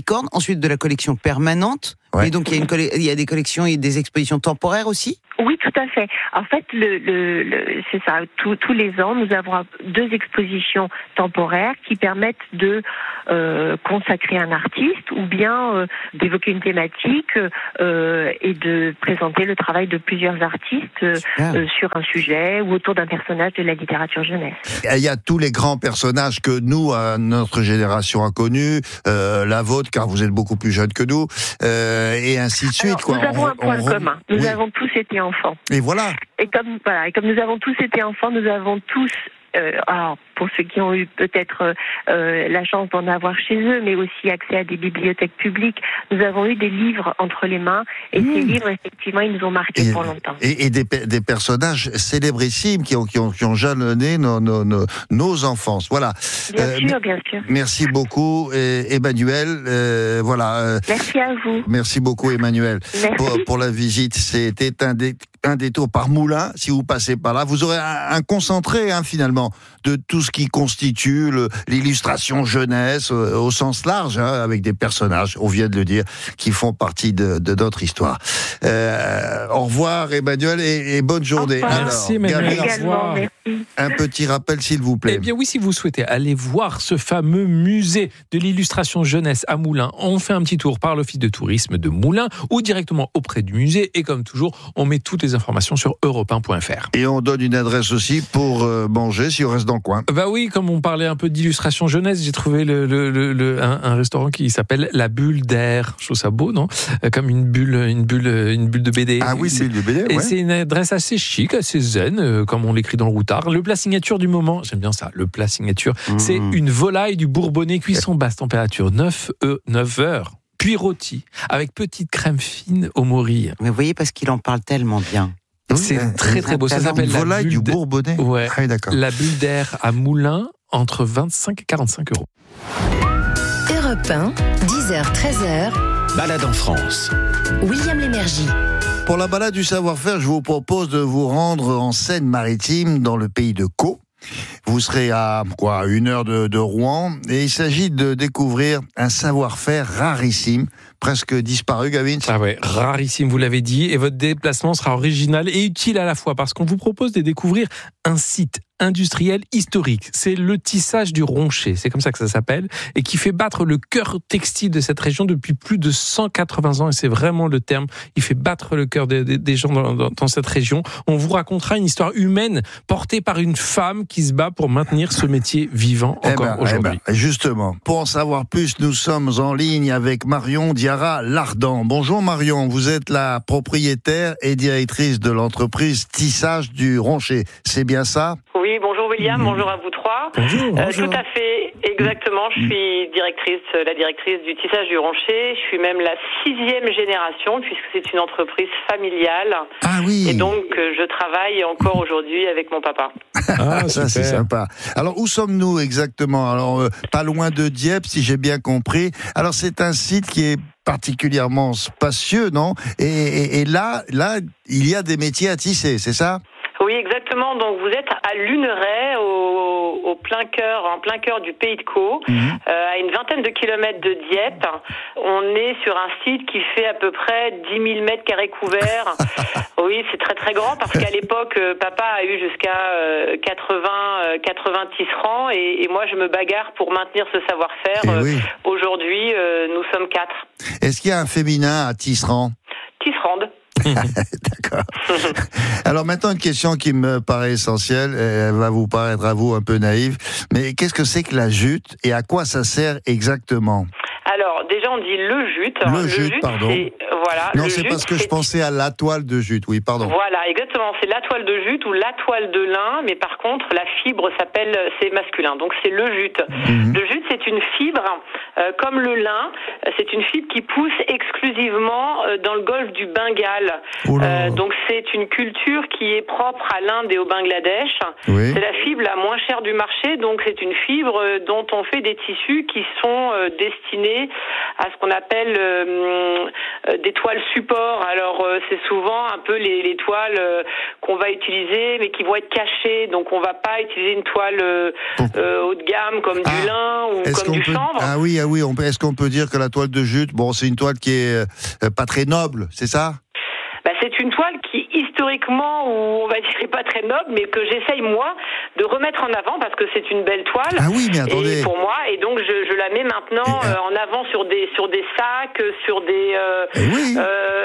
licorne, ensuite de la collection permanente. Ouais. Et donc il y a une colle- il y a des collections et des expositions temporaires aussi. Oui, tout à fait. En fait, le, le, le, c'est ça. Tous, tous les ans, nous avons deux expositions temporaires qui permettent de euh, consacrer un artiste ou bien euh, d'évoquer une thématique euh, et de présenter le travail de plusieurs artistes euh, euh, sur un sujet ou autour d'un personnage de la littérature jeunesse. Il y a tous les grands personnages que nous, à notre génération, a connus, euh, la vôtre, car vous êtes beaucoup plus jeune que nous, euh, et ainsi de suite. Alors, quoi. nous avons On- un point on- commun. Nous oui. avons tous été enfants. Et voilà. Et comme voilà, et comme nous avons tous été enfants, nous avons tous, euh, alors pour ceux qui ont eu peut-être euh, la chance d'en avoir chez eux, mais aussi accès à des bibliothèques publiques, nous avons eu des livres entre les mains, et mmh. ces livres, effectivement, ils nous ont marqués et, pour longtemps. Et, et des, des personnages célébrissimes qui ont, qui ont, qui ont jalonné nos, nos, nos, nos enfances. Voilà. Bien euh, sûr, bien sûr. Merci beaucoup, et, Emmanuel. Euh, voilà. Euh, merci à vous. Merci beaucoup, Emmanuel, pour, pour la visite. C'était un, dé, un détour par Moulins. Si vous passez par là, vous aurez un, un concentré, hein, finalement, de tout ce qui constitue le, l'illustration jeunesse euh, au sens large, hein, avec des personnages, on vient de le dire, qui font partie de, de notre histoire. Euh, au revoir, Emmanuel, et, et bonne journée. Alors, merci, Emmanuel. Également, merci. Un petit rappel, s'il vous plaît. Eh bien oui, si vous souhaitez aller voir ce fameux musée de l'illustration jeunesse à Moulins, on fait un petit tour par l'office de tourisme de Moulins ou directement auprès du musée. Et comme toujours, on met toutes les informations sur europe un point f r. Et on donne une adresse aussi pour euh, manger si on reste dans le coin. Bah oui, comme on parlait un peu d'illustration jeunesse, j'ai trouvé le, le, le, le, un, un restaurant qui s'appelle La Bulle d'Air. Je trouve ça beau, non ? Comme une bulle, une bulle, une bulle de B D. Ah oui, c'est une bulle de B D, Et ouais. c'est une adresse assez chic, assez zen, euh, comme on l'écrit dans le routard. Le plat signature du moment, j'aime bien ça, le plat signature, mmh. c'est une volaille du Bourbonnais cuisson basse température, neuf heures, puis rôti, avec petite crème fine au morille. Mais vous voyez, parce qu'il en parle tellement bien. C'est oui, très très beau. Ça s'appelle la volaille du de... Bourbonnais. Ouais. Ah, d'accord. La bulle d'air à Moulins, entre vingt-cinq et quarante-cinq euros. Europe un, dix heures treize heures. Balade en France. William Lémergie. Pour la balade du savoir-faire, je vous propose de vous rendre en Seine-Maritime, dans le pays de Caux. Vous serez à quoi, une heure de, de Rouen, et il s'agit de découvrir un savoir-faire rarissime, presque disparu, Gavin. Ah ouais, rarissime, vous l'avez dit, et votre déplacement sera original et utile à la fois, parce qu'on vous propose de découvrir un site industriel historique. C'est le tissage du Ronchet, c'est comme ça que ça s'appelle, et qui fait battre le cœur textile de cette région depuis plus de cent quatre-vingts ans, et c'est vraiment le terme, il fait battre le cœur des, des, des gens dans, dans, dans cette région. On vous racontera une histoire humaine portée par une femme qui se bat pour maintenir ce métier vivant encore eh ben, aujourd'hui. Eh ben, justement, pour en savoir plus, nous sommes en ligne avec Marion Diarra-Lardan. Bonjour Marion, vous êtes la propriétaire et directrice de l'entreprise Tissage du Ronchet, c'est bien ça ? Oui, bonjour William, mmh. bonjour à vous trois. Bonjour, euh, bonjour. Tout à fait, exactement. Je suis directrice, la directrice du Tissage du Ronchet. Je suis même la sixième génération, puisque c'est une entreprise familiale. Ah oui. Et donc, je travaille encore aujourd'hui avec mon papa. Ah, ça c'est sympa. Alors, où sommes-nous exactement ? Alors, euh, pas loin de Dieppe, si j'ai bien compris. Alors, c'est un site qui est particulièrement spacieux, non ? et, et, et là, là, il y a des métiers à tisser, c'est ça ? Oui, exactement. Donc vous êtes à Luneray, au, au plein cœur, en plein cœur du pays de Caux, mmh. euh, à une vingtaine de kilomètres de Dieppe. On est sur un site qui fait à peu près dix mille mètres carrés couverts. Oui, c'est très très grand parce qu'à l'époque, euh, papa a eu jusqu'à euh, quatre-vingts, quatre-vingts tisserands et, et moi je me bagarre pour maintenir ce savoir-faire. Euh, oui. Aujourd'hui, euh, nous sommes quatre. Est-ce qu'il y a un féminin à tisserand ? Tisserande. D'accord. Alors maintenant, une question qui me paraît essentielle, elle va vous paraître à vous un peu naïve, mais qu'est-ce que c'est que la jute et à quoi ça sert exactement ? Alors, déjà, on dit le jute. Le, le jute, jute, pardon. C'est, voilà, non, le c'est jute, parce que c'est... je pensais à la toile de jute, oui, pardon. Voilà, exactement. C'est la toile de jute ou la toile de lin, mais par contre, la fibre s'appelle, c'est masculin. Donc, c'est le jute. Mmh. Le jute, c'est une fibre, euh, comme le lin, c'est une fibre qui pousse exclusivement euh, dans le golfe du Bengale. Euh, donc, c'est une culture qui est propre à l'Inde et au Bangladesh. Oui. C'est la fibre fibre la moins chère du marché. Donc c'est une fibre dont on fait des tissus qui sont destinés à ce qu'on appelle euh, des toiles support. Alors euh, c'est souvent un peu les, les toiles euh, qu'on va utiliser, mais qui vont être cachées. Donc on va pas utiliser une toile euh, euh, haut de gamme comme ah, du lin ou comme du peut... chanvre. Ah oui, ah oui. On peut... Est-ce qu'on peut dire que la toile de jute, bon, c'est une toile qui est euh, pas très noble, c'est ça? Bah, c'est une toile qui, historiquement, ou on va dire pas très noble, mais que j'essaye, moi, de remettre en avant parce que c'est une belle toile. Ah oui, mais attendez. Et pour moi, et donc je, je la mets maintenant et, euh, en avant sur des, sur des sacs, sur des, euh, oui.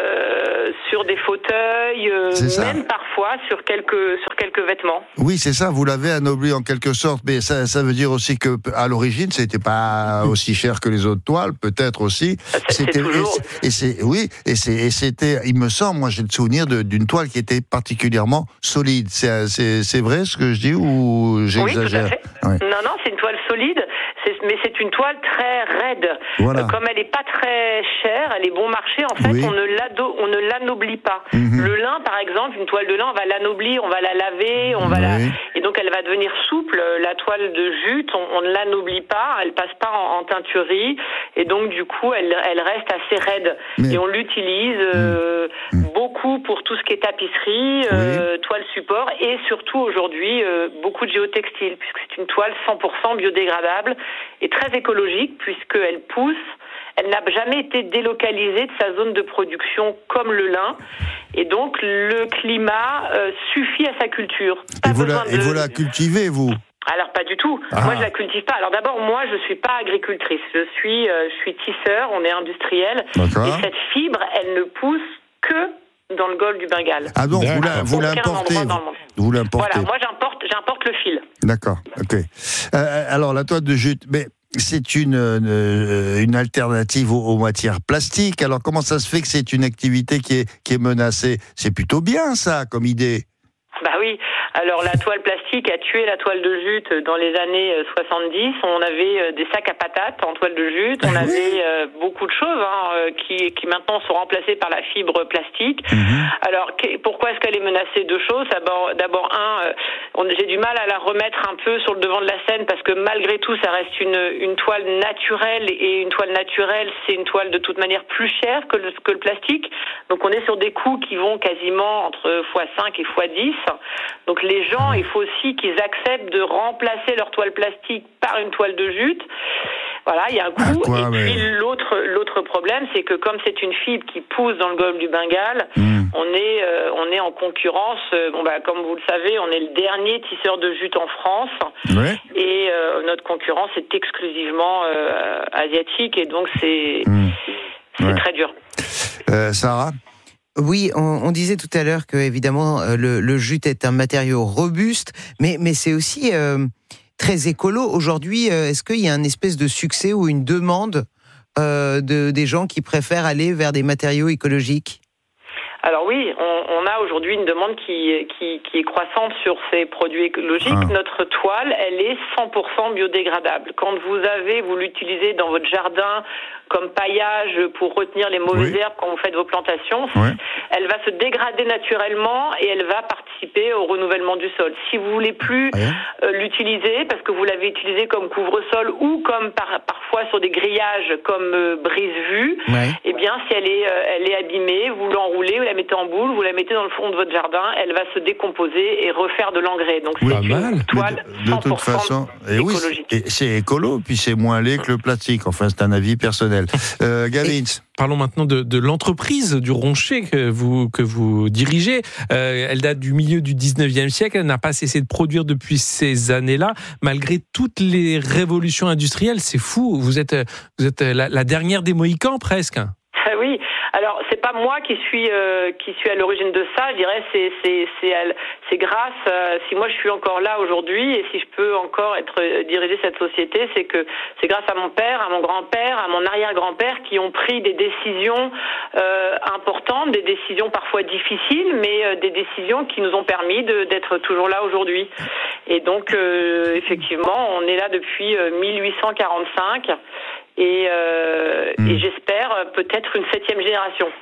euh, sur des fauteuils, euh, même parfois sur quelques, sur quelques vêtements. Oui, c'est ça, vous l'avez anobli en quelque sorte, mais ça, ça veut dire aussi que, à l'origine, c'était pas aussi cher que les autres toiles, peut-être aussi. C'est, c'était, c'est toujours... et, et c'est, oui, et, c'est, et c'était, il me semble, moi j'ai le souvenir de, d'une toile qui était particulièrement solide. C'est, c'est, c'est vrai ce que je dis ou j'exagère? Oui, tout à fait. Oui. Non, non, c'est une toile solide, c'est, mais c'est une toile très raide. Voilà. Euh, comme elle n'est pas très chère, elle est bon marché, en fait, oui. on, ne l'ado, on ne l'anoblit pas. Mm-hmm. Le lin, par exemple, une toile de lin, on va l'anoblir, on va la laver, on va oui. la... et donc elle va devenir souple. La toile de jute, on, on ne l'anoblit pas, elle passe pas en, en teinturerie, et donc du coup, elle, elle reste assez raide. Mais... Et on l'utilise euh, mm. beaucoup pour tout ce qui est tapisserie, euh, oui. toile support, et surtout aujourd'hui, euh, beaucoup de géotextile, puisque c'est une toile cent pour cent biodégradable et très écologique, puisqu'elle pousse. Elle n'a jamais été délocalisée de sa zone de production comme le lin. Et donc, le climat euh, suffit à sa culture. Pas et, vous la, de... et vous la cultivez, vous? Alors, pas du tout. Ah. Moi, je la cultive pas. Alors, d'abord, moi, je suis pas agricultrice. Je suis, euh, je suis tisseur, on est industriel. D'accord. Et cette fibre, elle ne pousse que dans le golfe du Bengale. Ah donc, vous, la, vous l'importez vous, vous l'importez. Voilà, moi, j'importe, j'importe le fil. D'accord, ok. Euh, alors, la toile de jute... Mais... C'est une, une, une alternative aux, aux matières plastiques. Alors, comment ça se fait que c'est une activité qui est, qui est menacée? C'est plutôt bien, ça, comme idée. Bah oui. Alors, la toile plastique a tué la toile de jute dans les années soixante-dix. On avait des sacs à patates en toile de jute. On avait euh, beaucoup de choses hein, qui, qui maintenant sont remplacées par la fibre plastique. Mm-hmm. Alors, pourquoi est-ce qu'elle est menacée? Deux choses. D'abord, d'abord un, euh, on, j'ai du mal à la remettre un peu sur le devant de la scène parce que malgré tout, ça reste une, une toile naturelle. Et une toile naturelle, c'est une toile de toute manière plus chère que le, que le plastique. Donc, on est sur des coûts qui vont quasiment entre fois cinq et fois dix. Donc, les gens, il faut aussi qu'ils acceptent de remplacer leur toile plastique par une toile de jute. Voilà, il y a un coût. Quoi, et mais... puis l'autre, l'autre problème, c'est que comme c'est une fibre qui pousse dans le golfe du Bengale, mmh. on est, euh, on est en concurrence. Euh, bon bah, comme vous le savez, on est le dernier tisseur de jute en France. Ouais. Et euh, notre concurrence est exclusivement euh, asiatique, et donc c'est, mmh. c'est ouais. très dur. Euh, Sarah? Oui, on, on disait tout à l'heure que évidemment le, le jute est un matériau robuste, mais, mais c'est aussi euh, très écolo. Aujourd'hui, euh, est-ce qu'il y a un espèce de succès ou une demande euh, de, des gens qui préfèrent aller vers des matériaux écologiques? Alors oui, on, on a aujourd'hui une demande qui, qui, qui est croissante sur ces produits écologiques. Ah. Notre toile, elle est cent pour cent biodégradable. Quand vous avez, vous l'utilisez dans votre jardin comme paillage pour retenir les mauvaises oui. herbes quand vous faites vos plantations, ouais. elle va se dégrader naturellement et elle va participer au renouvellement du sol. Si vous voulez plus ouais. euh, l'utiliser parce que vous l'avez utilisé comme couvre-sol ou comme par, parfois sur des grillages comme euh, brise-vue, ouais. eh bien si elle est, euh, elle est abîmée, vous l'enroulez, vous la mettez en boule, vous la mettez dans le fond de votre jardin, elle va se décomposer et refaire de l'engrais. Donc oui, c'est une mal. toile de, de toute façon, et oui, et c'est écolo, puis c'est moins laid que le plastique. Enfin, c'est un avis personnel. Euh, Gavins. Parlons maintenant de, de l'entreprise du Ronchet que vous, que vous dirigez. Euh, elle date du milieu du dix-neuvième siècle. Elle n'a pas cessé de produire depuis ces années-là. Malgré toutes les révolutions industrielles, c'est fou. Vous êtes, vous êtes la, la dernière des Mohicans, presque. Ah oui. Alors, c'est pas moi qui suis euh, qui suis à l'origine de ça. Je dirais c'est c'est c'est c'est grâce euh, si moi je suis encore là aujourd'hui et si je peux encore être euh, diriger cette société, c'est que c'est grâce à mon père, à mon grand-père, à mon arrière-grand-père qui ont pris des décisions euh, importantes, des décisions parfois difficiles, mais euh, des décisions qui nous ont permis de, d'être toujours là aujourd'hui. Et donc euh, effectivement, on est là depuis euh, mille huit cent quarante-cinq. Et, euh, mmh. et j'espère peut-être une septième génération.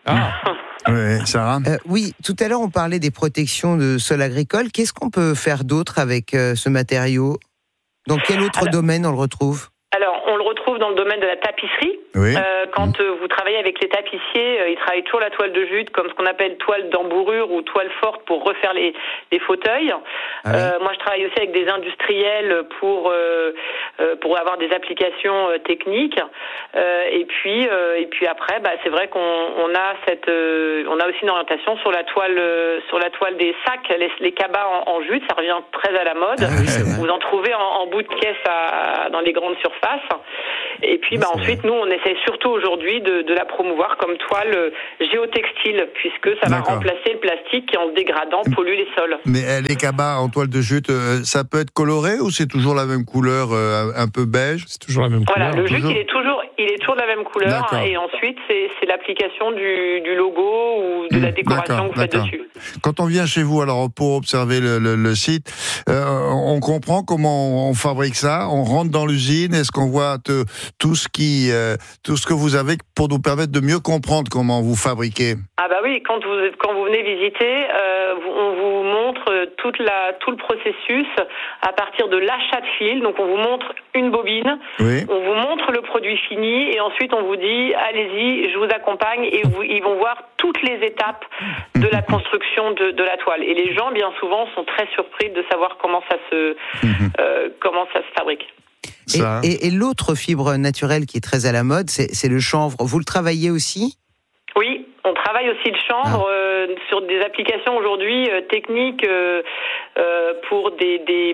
Ah. Oui, Sarah. Euh, oui, tout à l'heure on parlait des protections de sol agricole. Qu'est-ce qu'on peut faire d'autre avec euh, ce matériau ? Dans quel autre Alors, domaine on le retrouve ? Alors, on le retrouve dans le domaine de la tapisserie. Oui. Euh, quand mmh. euh, vous travaillez avec les tapissiers, euh, ils travaillent toujours la toile de jute comme ce qu'on appelle toile d'embourrure ou toile forte pour refaire les, les fauteuils. Ah oui. euh, moi, je travaille aussi avec des industriels pour euh, euh, pour avoir des applications euh, techniques. Euh, et puis euh, et puis après, bah, c'est vrai qu'on on a cette euh, on a aussi une orientation sur la toile euh, sur la toile des sacs, les, les cabas en, en jute. Ça revient très à la mode. Ah oui, vous en trouvez en, en bout de caisse à, dans les grandes surfaces. Et puis, bah, ensuite, nous, on essaie surtout aujourd'hui de, de la promouvoir comme toile géotextile, puisque ça va D'accord. remplacer le plastique qui, en se dégradant, pollue les sols. Mais les cabas en toile de jute, ça peut être coloré ou c'est toujours la même couleur, un peu beige ? C'est toujours la même voilà, couleur. Voilà, le jute, il est toujours, il est toujours de la même couleur. D'accord. Et ensuite, c'est, c'est l'application du, du logo ou de la décoration D'accord. que vous faites D'accord. dessus. Quand on vient chez vous, alors pour observer le, le, le site, euh, on comprend comment on fabrique ça. On rentre dans l'usine. Est-ce qu'on voit te, tout ce qui, euh, tout ce que vous avez pour nous permettre de mieux comprendre comment vous fabriquez? Ah bah oui, quand vous quand vous venez visiter, euh, on vous montre toute la tout le processus à partir de l'achat de fil. Donc on vous montre une bobine, oui. on vous montre le produit fini et ensuite on vous dit allez-y, je vous accompagne et vous, ils vont voir toutes les étapes de la construction de, de la toile. Et les gens bien souvent sont très surpris de savoir comment ça se euh, comment ça se fabrique. Et, et, et l'autre fibre naturelle qui est très à la mode, c'est, c'est le chanvre. Vous le travaillez aussi ? Oui, on travaille aussi le chanvre ah. euh, sur des applications aujourd'hui euh, techniques euh, euh, pour des des,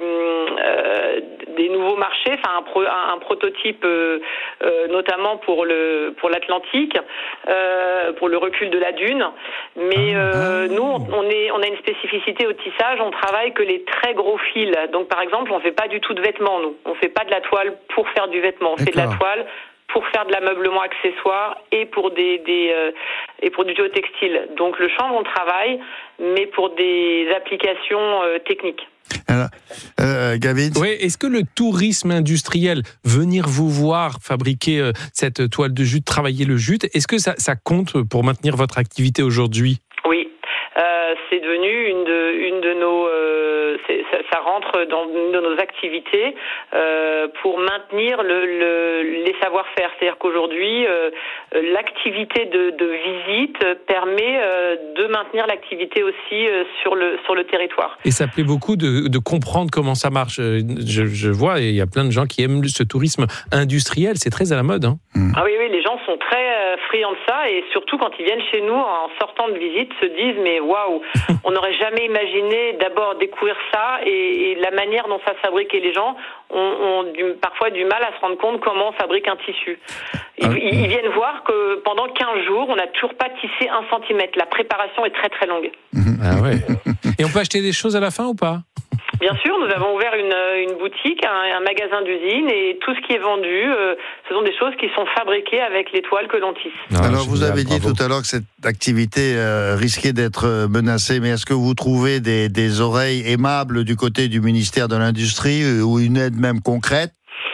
euh, des nouveaux marchés, enfin un, pro, un, un prototype euh, euh, notamment pour le pour l'Atlantique, euh, pour le recul de la dune. Mais euh, nous, on, on est on a une spécificité au tissage, on travaille que les très gros fils. Donc par exemple, on fait pas du tout de vêtements, nous. On fait pas de la toile pour faire du vêtement, on D'accord. fait de la toile pour faire de l'ameublement accessoire et pour des, des euh, et pour du géotextile. Donc le chanvre on travaille, mais pour des applications euh, techniques. Alors, euh, Gavin ? Oui, est-ce que le tourisme industriel, venir vous voir fabriquer euh, cette toile de jute, travailler le jute, est-ce que ça, ça compte pour maintenir votre activité aujourd'hui ? Oui, euh, c'est devenu une de une de nos euh, c'est, ça, ça rentre dans une de nos activités euh, pour maintenir le, le les savoir-faire. C'est-à-dire qu'aujourd'hui euh, l'activité de, de visite permet euh, de maintenir l'activité aussi euh, sur le sur le territoire. Et ça plaît beaucoup de, de comprendre comment ça marche. Je, je vois, il y a plein de gens qui aiment ce tourisme industriel. C'est très à la mode. Hein. Ah oui, oui, les gens sont très euh, friands de ça et surtout quand ils viennent chez nous en sortant de visite se disent mais waouh, on n'aurait jamais imaginé d'abord découvrir ça et, et la manière dont ça se fabrique et les gens ont, ont du, parfois du mal à se rendre compte comment on fabrique un tissu. Ils, ah. ils viennent voir que pendant quinze jours, on n'a toujours pas tissé un centimètre. La préparation est très très longue. Ah ouais. Et on peut acheter des choses à la fin ou pas ? Bien sûr, nous avons ouvert une, une boutique, un, un magasin d'usine et tout ce qui est vendu, euh, ce sont des choses qui sont fabriquées avec les toiles que l'on tisse. Ah, Alors vous avez dit bravo. Tout à l'heure que cette activité euh, risquait d'être menacée, mais est-ce que vous trouvez des, des oreilles aimables du côté du ministère de l'Industrie euh, ou une aide même concrète ?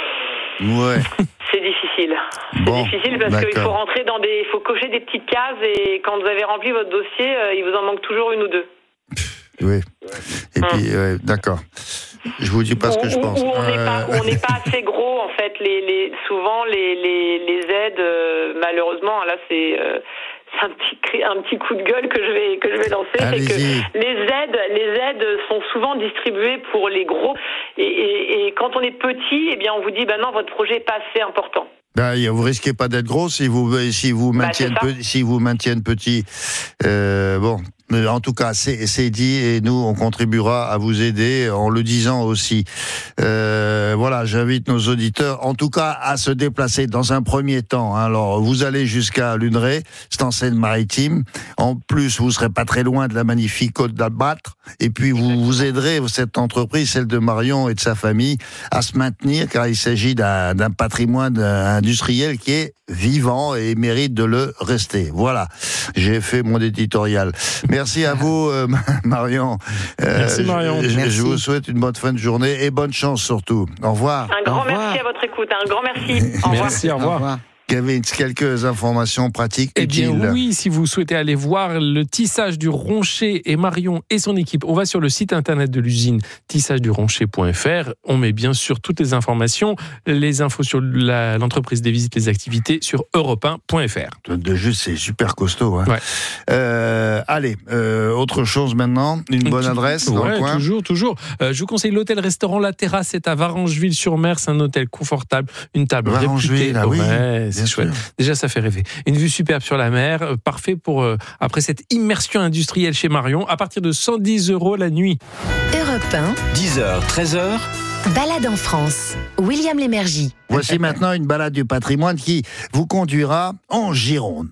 Ouais. C'est difficile. C'est bon, difficile parce d'accord. qu'il faut rentrer dans des, il faut cocher des petites cases et quand vous avez rempli votre dossier, euh, il vous en manque toujours une ou deux. Oui. Et hum. puis, ouais, d'accord. Je vous dis pas ce que je où, pense. Où on n'est euh... pas, on n'est pas assez gros en fait. Les, les, souvent les, les, les aides, euh, malheureusement, là c'est, euh, c'est un petit cri, un petit coup de gueule que je vais que je vais lancer. Allez-y. C'est que les aides, les aides sont souvent distribuées pour les gros. Et, et, et quand on est petit, eh bien on vous dit, ben non, votre projet est pas assez important. Ben, vous risquez pas d'être gros si vous si vous maintiennent bah, pe- si vous maintiennent petit. Euh, bon. En tout cas, c'est, c'est dit et nous, on contribuera à vous aider en le disant aussi. Euh, voilà, j'invite nos auditeurs, en tout cas, à se déplacer dans un premier temps. Alors, vous allez jusqu'à Luneray, c'est en Seine-Maritime. En plus, vous serez pas très loin de la magnifique côte d'Albâtre. Et puis, vous, vous aiderez cette entreprise, celle de Marion et de sa famille, à se maintenir, car il s'agit d'un, d'un patrimoine industriel qui est vivant et mérite de le rester. Voilà, j'ai fait mon éditorial. Merci à vous, euh, Marion. Euh, merci, Marion. Je, merci. je vous souhaite une bonne fin de journée et bonne chance surtout. Au revoir. Un grand au revoir. Merci à votre écoute. Un grand merci. Au revoir. Merci, au revoir. Au revoir. Gavin, quelques informations pratiques Eh utiles. bien oui, si vous souhaitez aller voir le tissage du Ronchet et Marion et son équipe, on va sur le site internet de l'usine tissage du ronchet point f r. On met bien sûr toutes les informations, les infos sur la, l'entreprise, des visites, les activités sur europe un point f r. De juste, c'est super costaud. Hein. Ouais. Euh, allez, euh, autre chose maintenant, une bonne adresse dans ouais, le coin. Toujours, toujours. Euh, je vous conseille l'hôtel-restaurant La Terrasse, c'est à Varangeville-sur-Mer, c'est un hôtel confortable, une table Varangeville, réputée. ah oui, ouais, c'est bien chouette. sûr. Déjà, ça fait rêver. Une vue superbe sur la mer, euh, parfait pour euh, après cette immersion industrielle chez Marion, à partir de cent dix euros la nuit. Europe un, dix heures, treize heures. balade en France. William Lémergie. Voici maintenant une balade du patrimoine qui vous conduira en Gironde,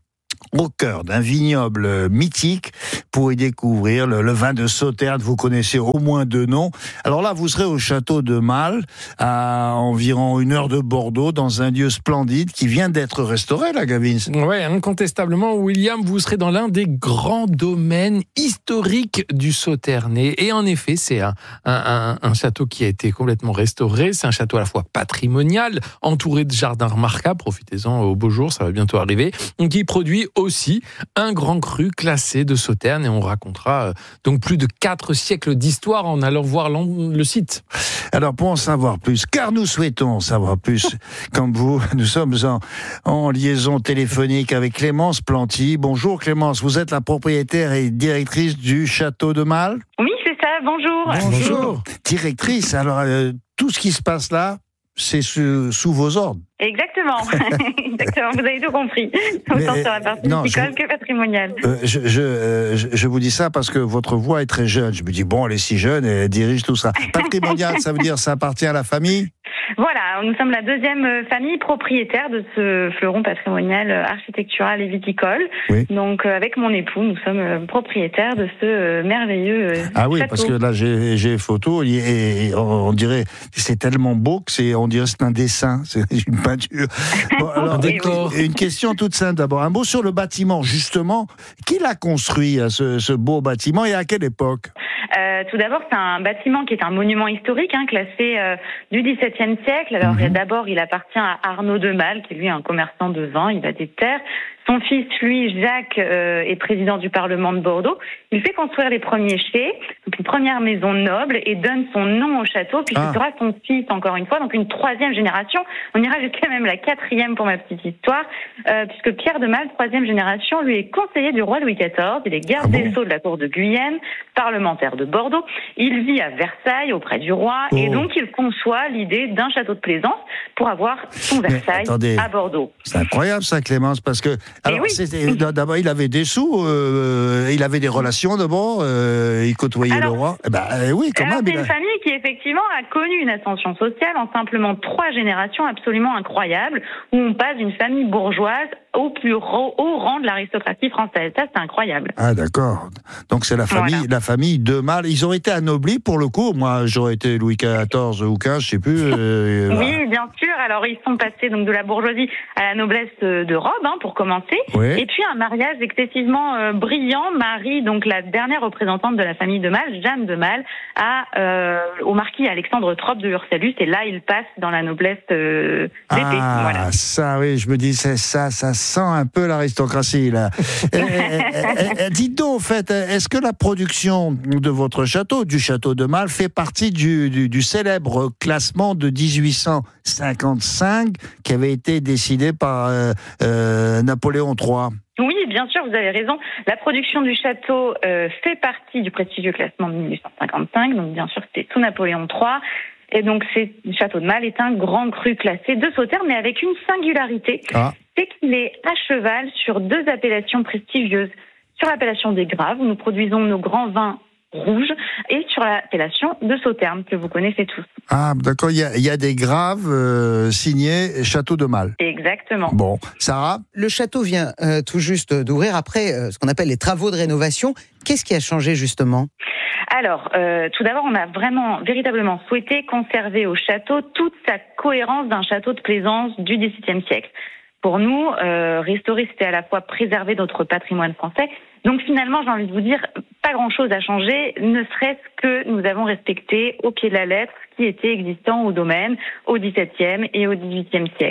au cœur d'un vignoble mythique, pour y découvrir le, le vin de Sauternes. Vous connaissez au moins deux noms. Alors là, vous serez au château de Malles, à environ une heure de Bordeaux, dans un lieu splendide qui vient d'être restauré, là, Gavin. Ouais, incontestablement, William, vous serez dans l'un des grands domaines historiques du Sauternais. Et en effet, c'est un, un, un, un château qui a été complètement restauré. C'est un château à la fois patrimonial, entouré de jardins remarquables. Profitez-en au beau jour, ça va bientôt arriver. Qui produit aussi un grand cru classé de Sauternes, et on racontera euh, donc plus de quatre siècles d'histoire en allant voir le site. Alors pour en savoir plus, car nous souhaitons en savoir plus, comme vous, nous sommes en, en liaison téléphonique avec Clémence Planty. Bonjour Clémence, vous êtes la propriétaire et directrice du château de Malles ? Oui, c'est ça, bonjour. Bonjour. Directrice, alors euh, tout ce qui se passe là, c'est sous, sous vos ordres. Exactement. Exactement, vous avez tout compris. Autant Mais, sur la partie non, piscicole je... que patrimoniale. Euh, je, je, euh, je, je vous dis ça parce que votre voix est très jeune. Je me dis, bon, elle est si jeune, elle dirige tout ça. Patrimonial, ça veut dire ça appartient à la famille ? Voilà, nous sommes la deuxième famille propriétaire de ce fleuron patrimonial architectural et viticole. Oui. Donc, avec mon époux, nous sommes propriétaires de ce merveilleux Ah oui, château. parce que là, j'ai, j'ai photo et, et on, on dirait, c'est tellement beau que c'est, on dirait c'est un dessin, c'est une peinture. Bon, alors, Oui, une, une question toute simple d'abord. Un mot sur le bâtiment, justement. Qui l'a construit, ce, ce beau bâtiment, et à quelle époque ? Euh, tout d'abord, c'est un bâtiment qui est un monument historique, hein, classé euh, du dix-septième siècle. Alors, mm-hmm. d'abord, il appartient à Arnaud de Malles, qui est lui un commerçant de vin, il a des terres. Son fils, lui, Jacques, euh, est président du Parlement de Bordeaux. Il fait construire les premiers chais, donc une première maison noble, et donne son nom au château, puis ah. ce sera son fils, encore une fois, donc une troisième génération. On ira jusqu'à même la quatrième pour ma petite histoire, euh, puisque Pierre de Malles, troisième génération, lui est conseiller du roi Louis quatorze, il est garde ah bon des Sceaux de la cour de Guyenne, parlementaire de Bordeaux. Il vit à Versailles, auprès du roi, oh. et donc il conçoit l'idée d'un château de plaisance pour avoir son Versailles attendez, à Bordeaux. C'est incroyable ça, Clémence, parce que alors, oui. c'était, d'abord, il avait des sous, euh, il avait des relations d'abord, euh, il côtoyait alors, le roi. Eh ben, euh, oui, quand alors même. C'est a... une famille qui, effectivement, a connu une ascension sociale en simplement trois générations absolument incroyables, où on passe d'une famille bourgeoise au plus haut, haut rang de l'aristocratie française. Ça, c'est incroyable. Ah, d'accord. Donc, c'est la famille, voilà. la famille de Malles. Ils ont été anoblis, pour le coup. Moi, j'aurais été Louis quatorze ou quinze, je sais plus. Euh, oui, voilà. bien sûr. Alors, ils sont passés donc de la bourgeoisie à la noblesse de robe, hein, pour commencer. Oui. Et puis, un mariage excessivement euh, brillant. Marie, donc la dernière représentante de la famille de Malles, Jeanne de Malles, à, euh, au marquis Alexandre Troppe de Ursalus. Et là, il passe dans la noblesse euh, d'épée. Ah, voilà. ça, oui, je me dis, c'est ça, ça sent un peu l'aristocratie, là. et, et, et, dites donc, en fait, est-ce que la production de votre château, du château de Malles, fait partie du, du, du célèbre classement de dix-huit cent cinquante-cinq qui avait été décidé par euh, euh, Napoléon trois? Oui, bien sûr, vous avez raison. La production du château euh, fait partie du prestigieux classement de mille huit cent cinquante-cinq, donc bien sûr, c'était sous Napoléon trois. Et donc, c'est, le château de Malles est un grand cru classé de Sauternes, mais avec une singularité. Ah. C'est qu'il est à cheval sur deux appellations prestigieuses. Sur l'appellation des Graves, où nous produisons nos grands vins rouges, et sur l'appellation de Sauternes, que vous connaissez tous. Ah, d'accord, il y a, il y a des Graves euh, signés Château de Malles. Exactement. Bon, Sarah ? Le château vient euh, tout juste d'ouvrir après euh, ce qu'on appelle les travaux de rénovation. Qu'est-ce qui a changé, justement ? Alors, euh, tout d'abord, on a vraiment, véritablement souhaité conserver au château toute sa cohérence d'un château de plaisance du dix-septième siècle. Pour nous, euh, restaurer, c'était à la fois préserver notre patrimoine français. Donc finalement, j'ai envie de vous dire, pas grand-chose a changé, ne serait-ce que nous avons respecté au pied de la lettre ce qui était existant au domaine au dix-septième et au dix-huitième siècle.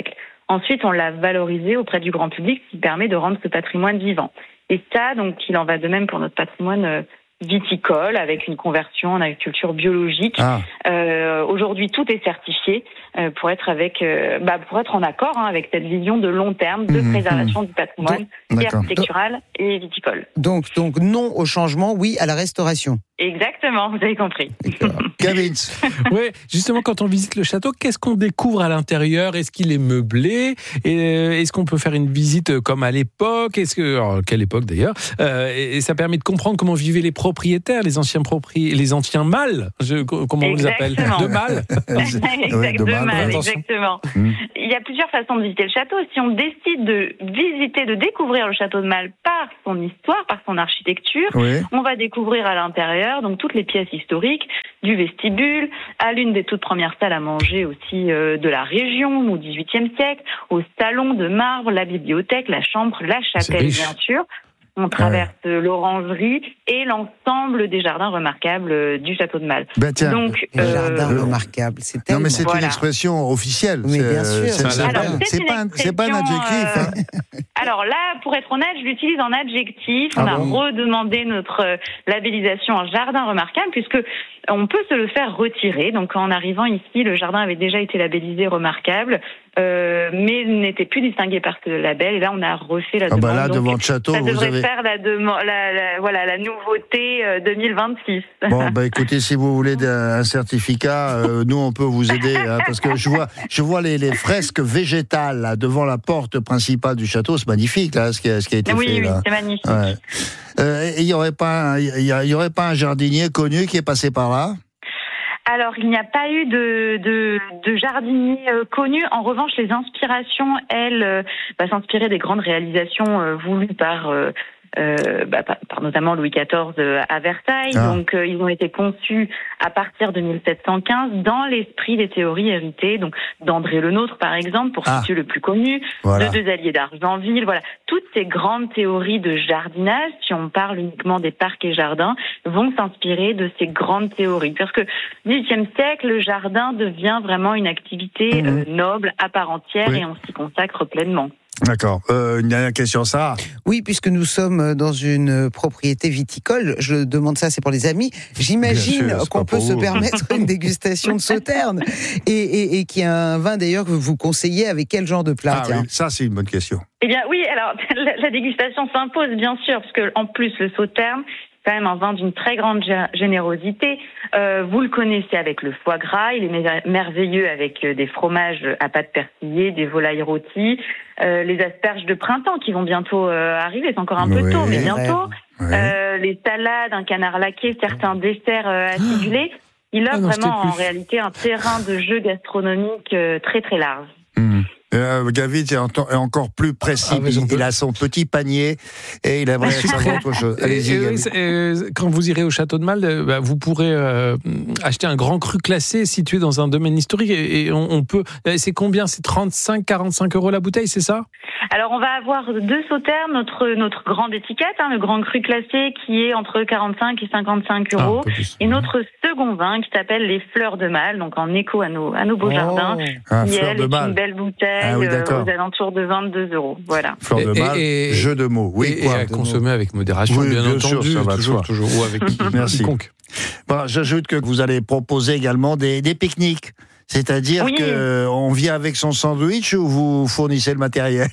Ensuite, on l'a valorisé auprès du grand public, ce qui permet de rendre ce patrimoine vivant. Et ça, donc, il en va de même pour notre patrimoine euh, viticole, avec une conversion en agriculture biologique. Ah. Euh, aujourd'hui, tout est certifié euh, pour être avec, euh, bah, pour être en accord hein, avec cette vision de long terme de mmh, préservation mmh. du patrimoine donc, architectural et viticole. Donc, donc non au changement, oui à la restauration. Exactement, vous avez compris. Gavin. Oui, justement, quand on visite le château, qu'est-ce qu'on découvre à l'intérieur ? Est-ce qu'il est meublé ? Et est-ce qu'on peut faire une visite comme à l'époque ? Est-ce que, alors, quelle époque d'ailleurs ? euh, Et ça permet de comprendre comment vivaient les propriétaires, les anciens propriétaires, les anciens mâles, je, comment on les appelle ? De mâles. Exact, ouais, de mâles, exactement. Mmh. Il y a plusieurs façons de visiter le château. Si on décide de visiter, de découvrir le château de Malles par son histoire, par son architecture, oui. on va découvrir à l'intérieur donc toutes les pièces historiques, du vestibule, à l'une des toutes premières salles à manger aussi euh, de la région au dix-huitième siècle, au salon de marbre, la bibliothèque, la chambre, la chapelle bien sûr. On traverse ouais. l'orangerie et l'ensemble des jardins remarquables du château de Malles. Ben tiens, donc euh, jardin euh, remarquable, c'est tellement... Non mais c'est voilà. une expression officielle. Mais bien sûr. C'est, c'est, alors, c'est, c'est, pas, un, c'est pas un adjectif. Hein. Euh, alors là, pour être honnête, je l'utilise en adjectif. On ah a bon redemandé notre labellisation en jardin remarquable puisque on peut se le faire retirer. Donc en arrivant ici, le jardin avait déjà été labellisé remarquable. Euh, mais n'était plus distingué par ce label et là on a refait la ah demande. Bah là, donc, devant le château, ça devrait vous avez... faire la, demo- la, la, voilà, la nouveauté euh, deux mille vingt-six. Bon, bah écoutez, si vous voulez un certificat, euh, nous on peut vous aider hein, parce que je vois, je vois les, les fresques végétales là, devant la porte principale du château, c'est magnifique là, ce qui a, ce qui a été oui, fait. Oui, là. oui, c'est magnifique. Ouais. Euh, il y aurait pas, il y, y aurait pas un jardinier connu qui est passé par là? Alors, il n'y a pas eu de, de, de jardinier euh, connu. En revanche, les inspirations, elles, euh, bah, s'inspiraient des grandes réalisations euh, voulues par, euh, euh, bah, par, par notamment Louis quatorze euh, à Versailles. Ah. Donc, euh, ils ont été conçus à partir de mille sept cent quinze dans l'esprit des théories héritées. Donc, d'André Le Nôtre, par exemple, pour ah. situer le plus connu, voilà. de Deux Alliés d'Argenville. Voilà, toutes ces grandes théories de jardinage, si on parle uniquement des parcs et jardins, vont s'inspirer de ces grandes théories. Parce que dix-huitième siècle, le jardin devient vraiment une activité mmh. euh, noble à part entière oui. et on s'y consacre pleinement. D'accord. Euh, une dernière question, ça. Oui, puisque nous sommes dans une propriété viticole, je demande ça, c'est pour les amis. J'imagine sûr, qu'on peut se permettre une dégustation de Sauternes et, et, et qu'il y a un vin d'ailleurs que vous conseillez avec quel genre de plat? Ah oui, ça c'est une bonne question. Eh bien oui, alors la, la dégustation s'impose bien sûr, parce que en plus le Sauternes, c'est quand même un vin d'une très grande générosité. Euh, vous le connaissez avec le foie gras, il est merveilleux avec des fromages à pâte persillée, des volailles rôties, euh, les asperges de printemps qui vont bientôt euh, arriver, c'est encore un peu oui, tôt, mais bientôt. Oui. Euh, les salades, un canard laqué, certains desserts euh, acidulés. Il offre ah non, vraiment en réalité un terrain de jeu gastronomique euh, très très large. Mmh. Euh, Gavin est encore plus précis. Ah, il, il a son petit panier et il aimerait savoir autre chose. Allez-y, et, et, quand vous irez au château de Malles, bah, vous pourrez euh, acheter un grand cru classé situé dans un domaine historique et, et on, on peut. C'est combien? C'est trente-cinq à quarante-cinq euros la bouteille, c'est ça? Alors on va avoir deux Sauternes, notre notre grande étiquette, hein, le grand cru classé qui est entre quarante-cinq et cinquante-cinq euros, ah, et notre second vin qui s'appelle les Fleurs de Malles, donc en écho à nos à nos beaux oh, jardins, ah, qui elle est une belle bouteille. Ah oui, euh, aux alentours de vingt-deux euros. Voilà. Fleur de Malles, et, et, jeu de mots. Oui, et, quoi, et à consommer avec modération, oui, bien, bien entendu. Sûr, ça va toujours, toujours, ou avec Merci. Quiconque. Bon, j'ajoute que vous allez proposer également des, des pique-niques. C'est-à-dire oui. qu'on vient avec son sandwich ou vous fournissez le matériel?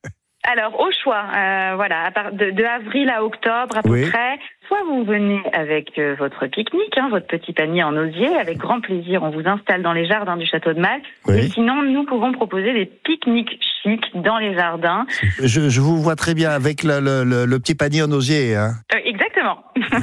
Alors, au choix, euh, voilà, à part de, de avril à octobre à peu oui. près, soit vous venez avec euh, votre pique-nique, hein, votre petit panier en osier, avec grand plaisir, on vous installe dans les jardins du château de Malles, oui. et sinon, nous pouvons proposer des pique-niques chics dans les jardins. Je, je vous vois très bien avec le, le, le, le petit panier en osier. Hein. Euh, exactement.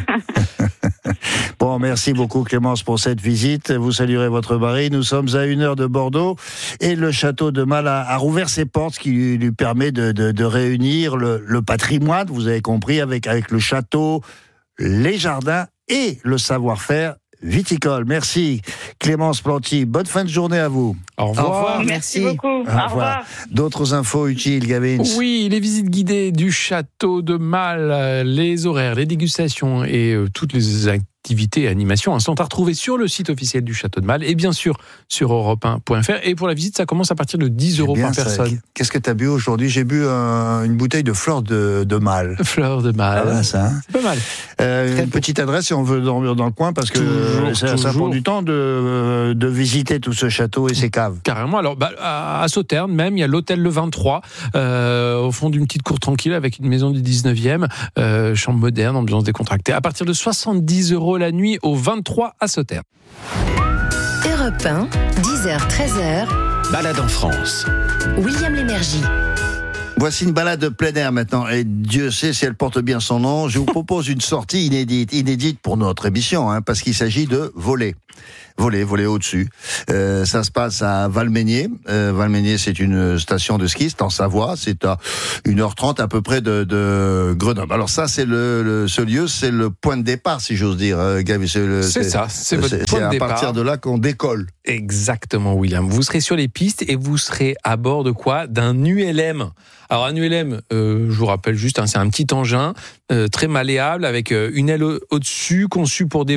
Bon, merci beaucoup Clémence pour cette visite. Vous saluerez votre mari. Nous sommes à une heure de Bordeaux et le château de Malles a, a rouvert ses portes, ce qui lui, lui permet de, de, de réunir le, le patrimoine, vous avez compris, avec, avec le château, les jardins et le savoir-faire viticole. Merci Clémence Planty. Bonne fin de journée à vous. Au revoir. Au revoir. Merci beaucoup. Au revoir. Au revoir. D'autres infos utiles, Gavin? Oui, les visites guidées du château de Malles, les horaires, les dégustations et euh, toutes les activités activités et animations hein, sont à retrouver sur le site officiel du Château de Malles et bien sûr sur europe un point f r. Et pour la visite, ça commence à partir de dix euros par personne. Qu'est-ce que tu as bu aujourd'hui? J'ai bu un, une bouteille de fleurs de, de Malles. Fleurs de Malles. Ah, ça, hein. C'est pas mal. Euh, une petite adresse si on veut dormir dans le coin, parce que toujours, ça, ça prend du temps de, de visiter tout ce château et ses caves. Carrément. Alors, bah, à, à Sauternes même, il y a l'hôtel Le vingt-trois, euh, au fond d'une petite cour tranquille avec une maison du dix-neuvième, euh, chambre moderne, ambiance décontractée. À partir de soixante-dix euros la nuit au vingt-trois à Sauternes. Europe un, dix heures treize heures. Balade en France. William Lémergie. Voici une balade de plein air maintenant, et Dieu sait si elle porte bien son nom. Je vous propose une sortie inédite, inédite pour notre émission, hein, parce qu'il s'agit de voler. Voler, voler au-dessus. Euh, ça se passe à Valménier. Euh, Valménier, c'est une station de ski, c'est en Savoie. C'est à une heure trente à peu près de, de Grenoble. Alors ça, c'est le, le ce lieu, c'est le point de départ, si j'ose dire, euh, Gaby. C'est, le, c'est, c'est ça, c'est votre c'est, point c'est de départ. C'est à partir de là qu'on décolle. Exactement, William. Vous serez sur les pistes et vous serez à bord de quoi? D'un U L M. Alors un U L M, euh, je vous rappelle juste, hein, c'est un petit engin euh, très malléable avec euh, une aile au- au-dessus, conçu pour des